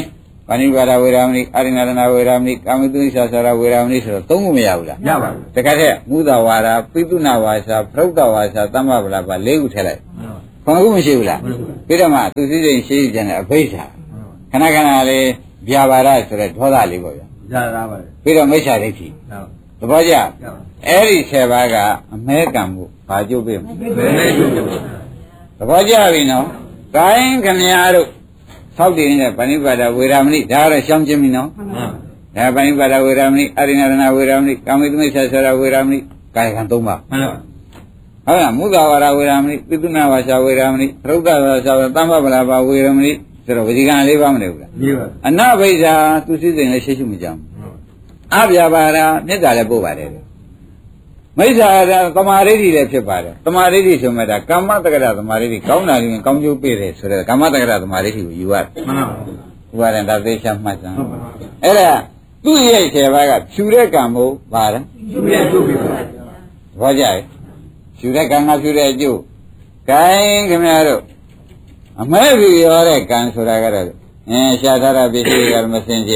ပါဏိပါဒဝေရမဏိအာရိဏရဏဝေရမဏိကာမတုသစ္စာဝေရမဏိဆိုတော့သုံးခုမရဘူးလားရပါဘူးတခါတည်းမုဒဝါဒပိတုနာဝါစာပရုဒ္ဒဝါစာသမ္မဗလာပါလေးခုထည့်လိုက်ခဏခုမရှိဘူးလားပြီးတော့မှသူစည်းစိမ်ရှိကြတဲ့အဘိဓါခဏခဏလေးဗျာပါဒဆိုတဲ့ဒေါသလေးပေါ့ဗျာရတာပါပြီးတော့မိစ္ဆာဒိဋ္ဌိသဘောကျအဲ့ဒီဆယ်ပါးကအမဲကံမှုဘာကျုပ်ပြမလဲသဘောကျပြီနော်ကိုင်းခမရတို့သောက်တည်နေတဲ့ပဏိပါဒဝေရမဏိဒါကတော့ရှောင်းခြင်းပြီနော်ဒါပဏိပါဒဝေရမဏိအရိဏရဏဝေရမဏိကာမိတမိစ္ဆာဆရာဝေရမဏိကာယကံသုံးပါမှန်ပါဟုတ်လားမုဒ္ဒဝါဒဝေရမဏိပိတုနာဝါစာဝေရမဏိပရုဒ္ဒဝါစာသမ္မဗလာပါဝေရမဏိဆိုတော့ဝစီကံလေးပါမလဲဘူးလားမြည်ပါအနဘိဓာသူစည်းစိမ်လည်းရှိရှိမကြဘူးအဗျာပါဒမေတ္တာလည်းပို့ပါတယ်မိစ္ဆာသမာဓိတိလည်းဖြစ်ပါတယ်သမာဓိတိဆိုမှဒါကမ္မတက္ကရာသမာဓိတိကောင်းတာလည်းကောင်းကျိုးပေးတယ်ဆိုတော့ကမ္မတက္ကရာသမာဓိတိကိုယူရတယ်မှန်ပါဘူးဥပါဒံဒါသေချာမှတ်စမ်းအဲ့ဒါသူ့ရဲ့ခြေဘက်ကဖြူတဲ့ကံမို့ပါလားဖြူရဲ့ကျိုးပေးပါဘောကြရဲ့ဖြူတဲ့ကံကဖြူတဲ့အကျိုးဂိုင်းခင်ဗျားတို့အမဲဖြူရောတဲ့ကံဆိုတာကတော့အင်းရှားထားတာပစ္စည်းကမစင်ကြဲ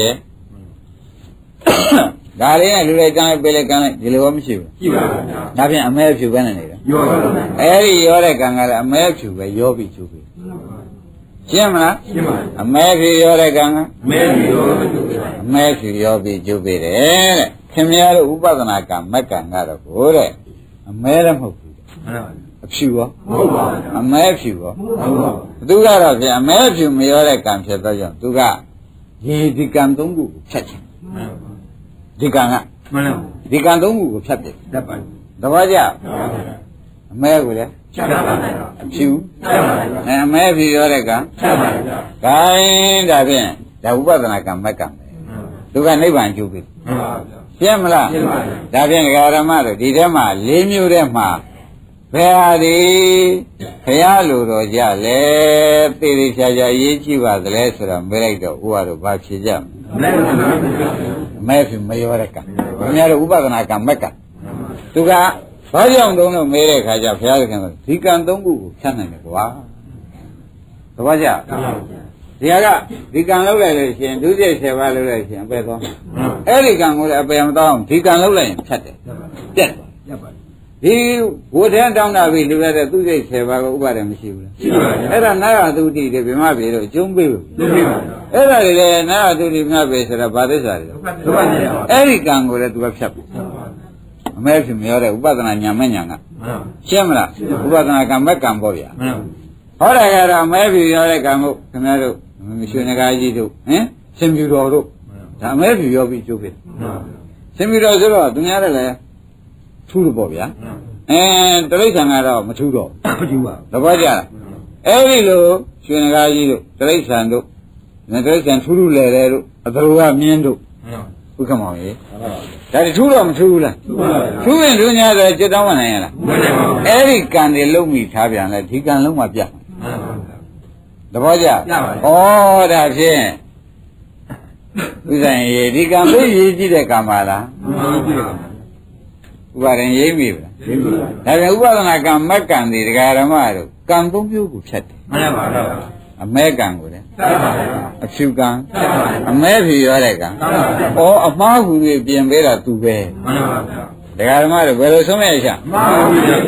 ဒါလေးနဲ့လူလိုက်ကံလိုက်ပေးလိုက်ကံလိုက်ဒီလိုမရှိဘူးရှိပါဘူးဒါဖြင့်အမဲဖြူပဲနေတယ်ရောပါဘူးအဲ့ဒီရောတဲ့ကံကလည်းအမဲဖြူပဲရောပြီးကျိုးပြီရှင်းမလားရှင်းပါပြီအမဲဖြူရောတဲ့ကံကအမဲဖြူရောပြီးကျိုးပြီအမဲဖြူရောပြီးကျိုးပြီတဲ့ခင်ဗျားတို့ဥပဒနာကမက်ကံကတော့ကိုတဲ့အမဲလည်းမဟုတ်ဘူးမှန်ပါဘူးအဖြူရောမဟုတ်ပါဘူးအမဲဖြူရောမဟုတ်ပါဘူးသူကတော့ဖြင့်အမဲဖြူမရောတဲ့ကံဖြစ်တော့ကြောင့်သူကဒီဒီကံသုံးခုကိုဖြတ်ချင်မှန်ပါဘူးဒီကံကမှန်ပါဒီကံသုံးခုကိုဖြတ်တယ်တတ်ပါသဘောကျအမဲကိုလည်းဖြတ်ပါပါအဖြူဖြတ်ပါပါအဲအမဲဖြူရောတဲ့ကံဖြတ်ပါပါဂိုင်းဒါဖြင့်ဒါဥပဒနာကံမက်ကံပဲသူကနိဗ္ဗာန်ကျိုးပြီမှန်ပါရှင်းမလားရှင်းပါပြီဒါဖြင့်ဒကာရမတို့ဒီထဲမှာလေးမျိုးထဲမှာဘယ်ဟာဒီခရလိုတော်ကြလဲသေသေးချာချာရေးကြည့်ပါသလဲဆိုတော့မေးလိုက်တော့ဥပါတော့ဘာဖြေကြမလဲမဲဖြူမရောတဲ့ကံခင်ဗျားတို့ဥပဒနာကံမက်ကံသူကဘာကြောင့်တုံးလို့မေးတဲ့ခါကျဘုရားသခင်ကဒီကံသုံးခုကိုဖြတ်နိုင်တယ်ကွာသဘောကျဒီဟာကဒီကံလောက်လိုက်လို့ရှိရင်ဒုစရိုက်ဆယ်ပါးလောက်လိုက်ရှင်အပယ်သွားအဲ့ဒီကံကိုလည်းအပယ်မသွားအောင်ဒီကံလောက်လိုက်ရင်ဖြတ်တယ်ပြတ်သွားရပါဒီဝိထန်တောင်းတာပြီလူရတဲ့သူစိတ်ဆယ်ပါးကိုဥပါဒ်မရှိဘူးလားရှိပါဘူးအဲ့ဒါနာရသုတိတွေဗမာပြည်တို့အကျုံးပေးဘူးလုပ်ပေးပါအဲ့ဒါတွေလည်းနာရသုတိဗမာပြည်ဆိုတာဘာသစ္စာတွေဒုက္ခနေရပါအဲ့ဒီကံကိုလည်းသူကဖြတ်ပြီအမဲဖြစ်မရောတဲ့ဥပဒနာညာမဲ့ညာကရှင်းမလားဥပဒနာကံမဲ့ကံပေါ့ဗျာဟောတယ်ကတော့အမဲဖြစ်ရောတဲ့ကံမို့ခင်ဗျားတို့ရွှေနဂါကြီးတို့ဟင်ရှင်ပြူတော်တို့ဒါအမဲဖြစ်ရောပြီးကျိုးပြီရှင်ပြူတော်ဆိုတော့သူများလည်းထူးလို့ပေါ့ဗျာအဲတရိစ္ဆာန်ကတော့မထူးတော့မထူးပါဘူးသဘောကျလားအဲ့ဒီလိုရွှေနဂါကြီးတို့တရိစ္ဆာန်တို့တရိစ္ဆာန်ထူးထူးလဲလဲတို့အသရဝမြင်းတို့ဥက္ကမောင်ကြီးဒါတထူးတော့မထူးဘူးလားထူးရင်ထူးညာဆိုจิตတောင်းဝင်နိုင်ရလားမနိုင်ပါဘူးအဲ့ဒီကံတွေလုံးမိထားပြန်လဲဒီကံလုံးမှပြတ်သဘောကျဩဒါဖြင့်ဥစ္စာရေးဒီကံသိရေးကြည့်တဲ့ကံပါလားမှန်ပါဘူးဥပါရင်ရေးမိဗလားရေးမိပါဒါပြန်ဥပဒနာကံမက်ကံတွေဒကာဓမ္မတို့ကံသုံးမျိုးကိုဖြတ်တယ်မှန်ပါပါအမဲကံကိုလေသတ်ပါပါအဖြူကံသတ်ပါပါအမဲဖြူရောတဲ့ကံသတ်ပါဩပါအမှားဟူတွေပြင်ပေးတာသူပဲမှန်ပါပါဒကာဓမ္မတို့ဘယ်လိုဆုံးရချာမှန်ပါ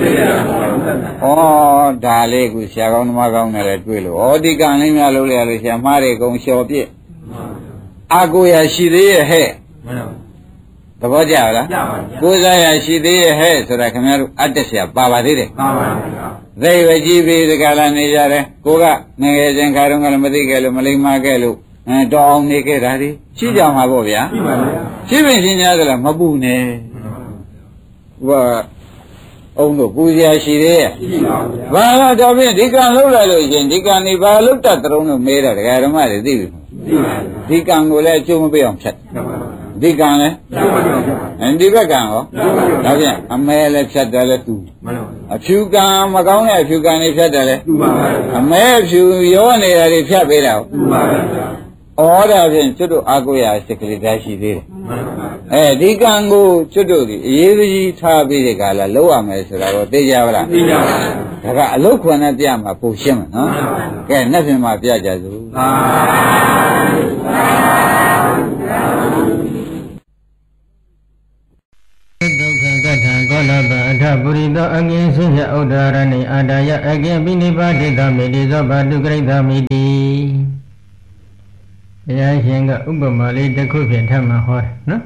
ပါဩဒါလေးကိုဆရာကောင်းသမားကောင်းနဲ့လည်းတွေ့လို့ဩဒီကံလေးများလုံးလေရလို့ဆရာမှားတွေကုန်လျှော်ပြစ်အာကိုရရှိသေးရဲ့ဟဲ့မှန်ပါသဘောကျလားကိုယ်စားရရှိသေးရဲ့ဟဲ့ဆိုတာခင်ဗျားတို့အတ္တဆရာပါပါသေးတယ်ပါပါသိဝကြီးပြီးဒီကလာနေကြတယ်ကိုကငငယ်ချင်းခါတော့ကလည်းမသိခဲ့လို့မလိမ္မာခဲ့လို့အဲတော်အောင်နေခဲ့တာဒီရှိကြမှာပေါ့ဗျာရှိပါဗျာရှိပင်ရှင်များဆိုလားမပူနဲ့ဟိုအုံတို့ပူစရာရှိသေးရဲ့ဘာလို့တော့ဖြင့်ဒီကံလှုပ်လိုက်လို့ရှင်ဒီကံนี่ဘာလှုပ်တတ်တုံးလို့မေးတော့ဒကာဓမ္မတွေသိပြီဒီကံကိုလည်းအကျိုးမပေးအောင်ဖြတ်ဒီကံလည်းဒီဘက်ကံရောဒါပြန်အမဲလည်းဖြတ်တယ်လည်းသူအဖြူကံမကောင်းတဲ့အဖြူကံတွေဖြတ်တယ်လည်းအမဲဖြူရောနေတာတွေဖြတ်ပေးတာဩဒါဖြင့်ကျွတ်တို့အာကိုရစိတ်ကလေးတည်းရှိသေးတယ်အဲဒီကံကိုကျွတ်တို့ဒီအရေးကြီးထားပြီးတဲ့ကလာလောက်ရမယ်ဆိုတာတော့သိကြပါလားသိကြပါဘူးဒါကအလုတ်ခွန်နဲ့ပြမှာပုံရှင်းမှာနော်ကဲနှစ်ပြင်မှာပြကြစို့ထပုရိသောအငင်းစိယဥဒ္ဒါရဏိအာဒါယအကေပိနိဗ္ဗာတိသမေတိသောဘာတုဂရိတမိတိဘုရားရှင်ကဥပမာလေးတစ်ခုဖြင့်ထပ်မဟောတယ်နော်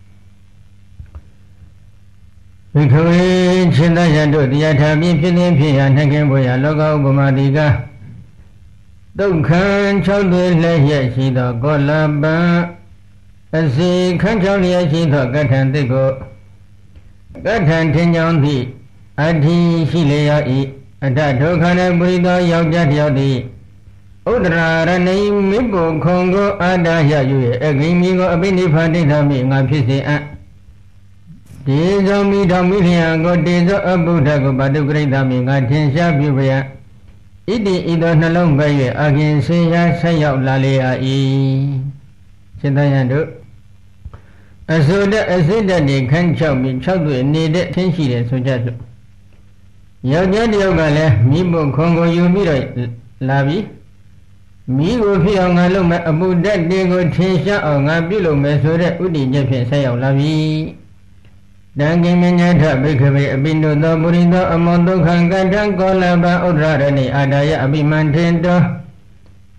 ဝိခဝေရှင်သာယတို့တရားထာပြီးဖြစ်နေဖြစ်ရာနှခင်ဘွေရာလောကဥပမာတိကဒုက္ခံ၆သွေလည်းရရှိသောကောလပံအစီခန်းချောင်းလျက်ရှိသောကထံတိကိုကထံထင်ကြောင်းသည့်အဋ္ဌိရှိလျက်ဤအတ္တဒုက္ခနဲ့ပုရိသောယောက်ျားတယောက်သည်ဥဒ္ဒရာရဏိမိဘုခုံကိုအာဒါရယူရဲ့အဂိမိကိုအပိနိဖာတိသမိငါဖြစ်စေအံ့ဒေဇောမိတော်မိလျံကိုဒေဇောအဘုဒ္ဓကိုဘာတုဂရိတမိငါထင်ရှားပြုပြဣတိဤသောနှလုံးပဲ၍အခင်စေရာဆက်ရောက်လာလေ၏ရှင်သာယတို့အစုဒအစိဒတိခန်း၆ပြီး၆သွေနေတဲ့ထင်းရှိတယ်ဆိုကြလို့ယောက်ျားတယောက်ကလည်းမိဘခွန်ကိုယူပြီးတော့လာပြီးမိကိုဖြစ်အောင်ငါလုပ်မယ်အပုဒ္ဒတ်တွေကိုထင်ရှားအောင်ငါပြုလုပ်မယ်ဆိုတဲ့ဥတည်ချက်ဖြင့်ဆက်ရောက်လာပြီတံကိမညထဘိက္ခဝေအပိနုသောပုရိသောအမောဒုက္ခံကတံကောလပံဥဒ္ဒရဏိအာဒါယအပိမန္ထေတော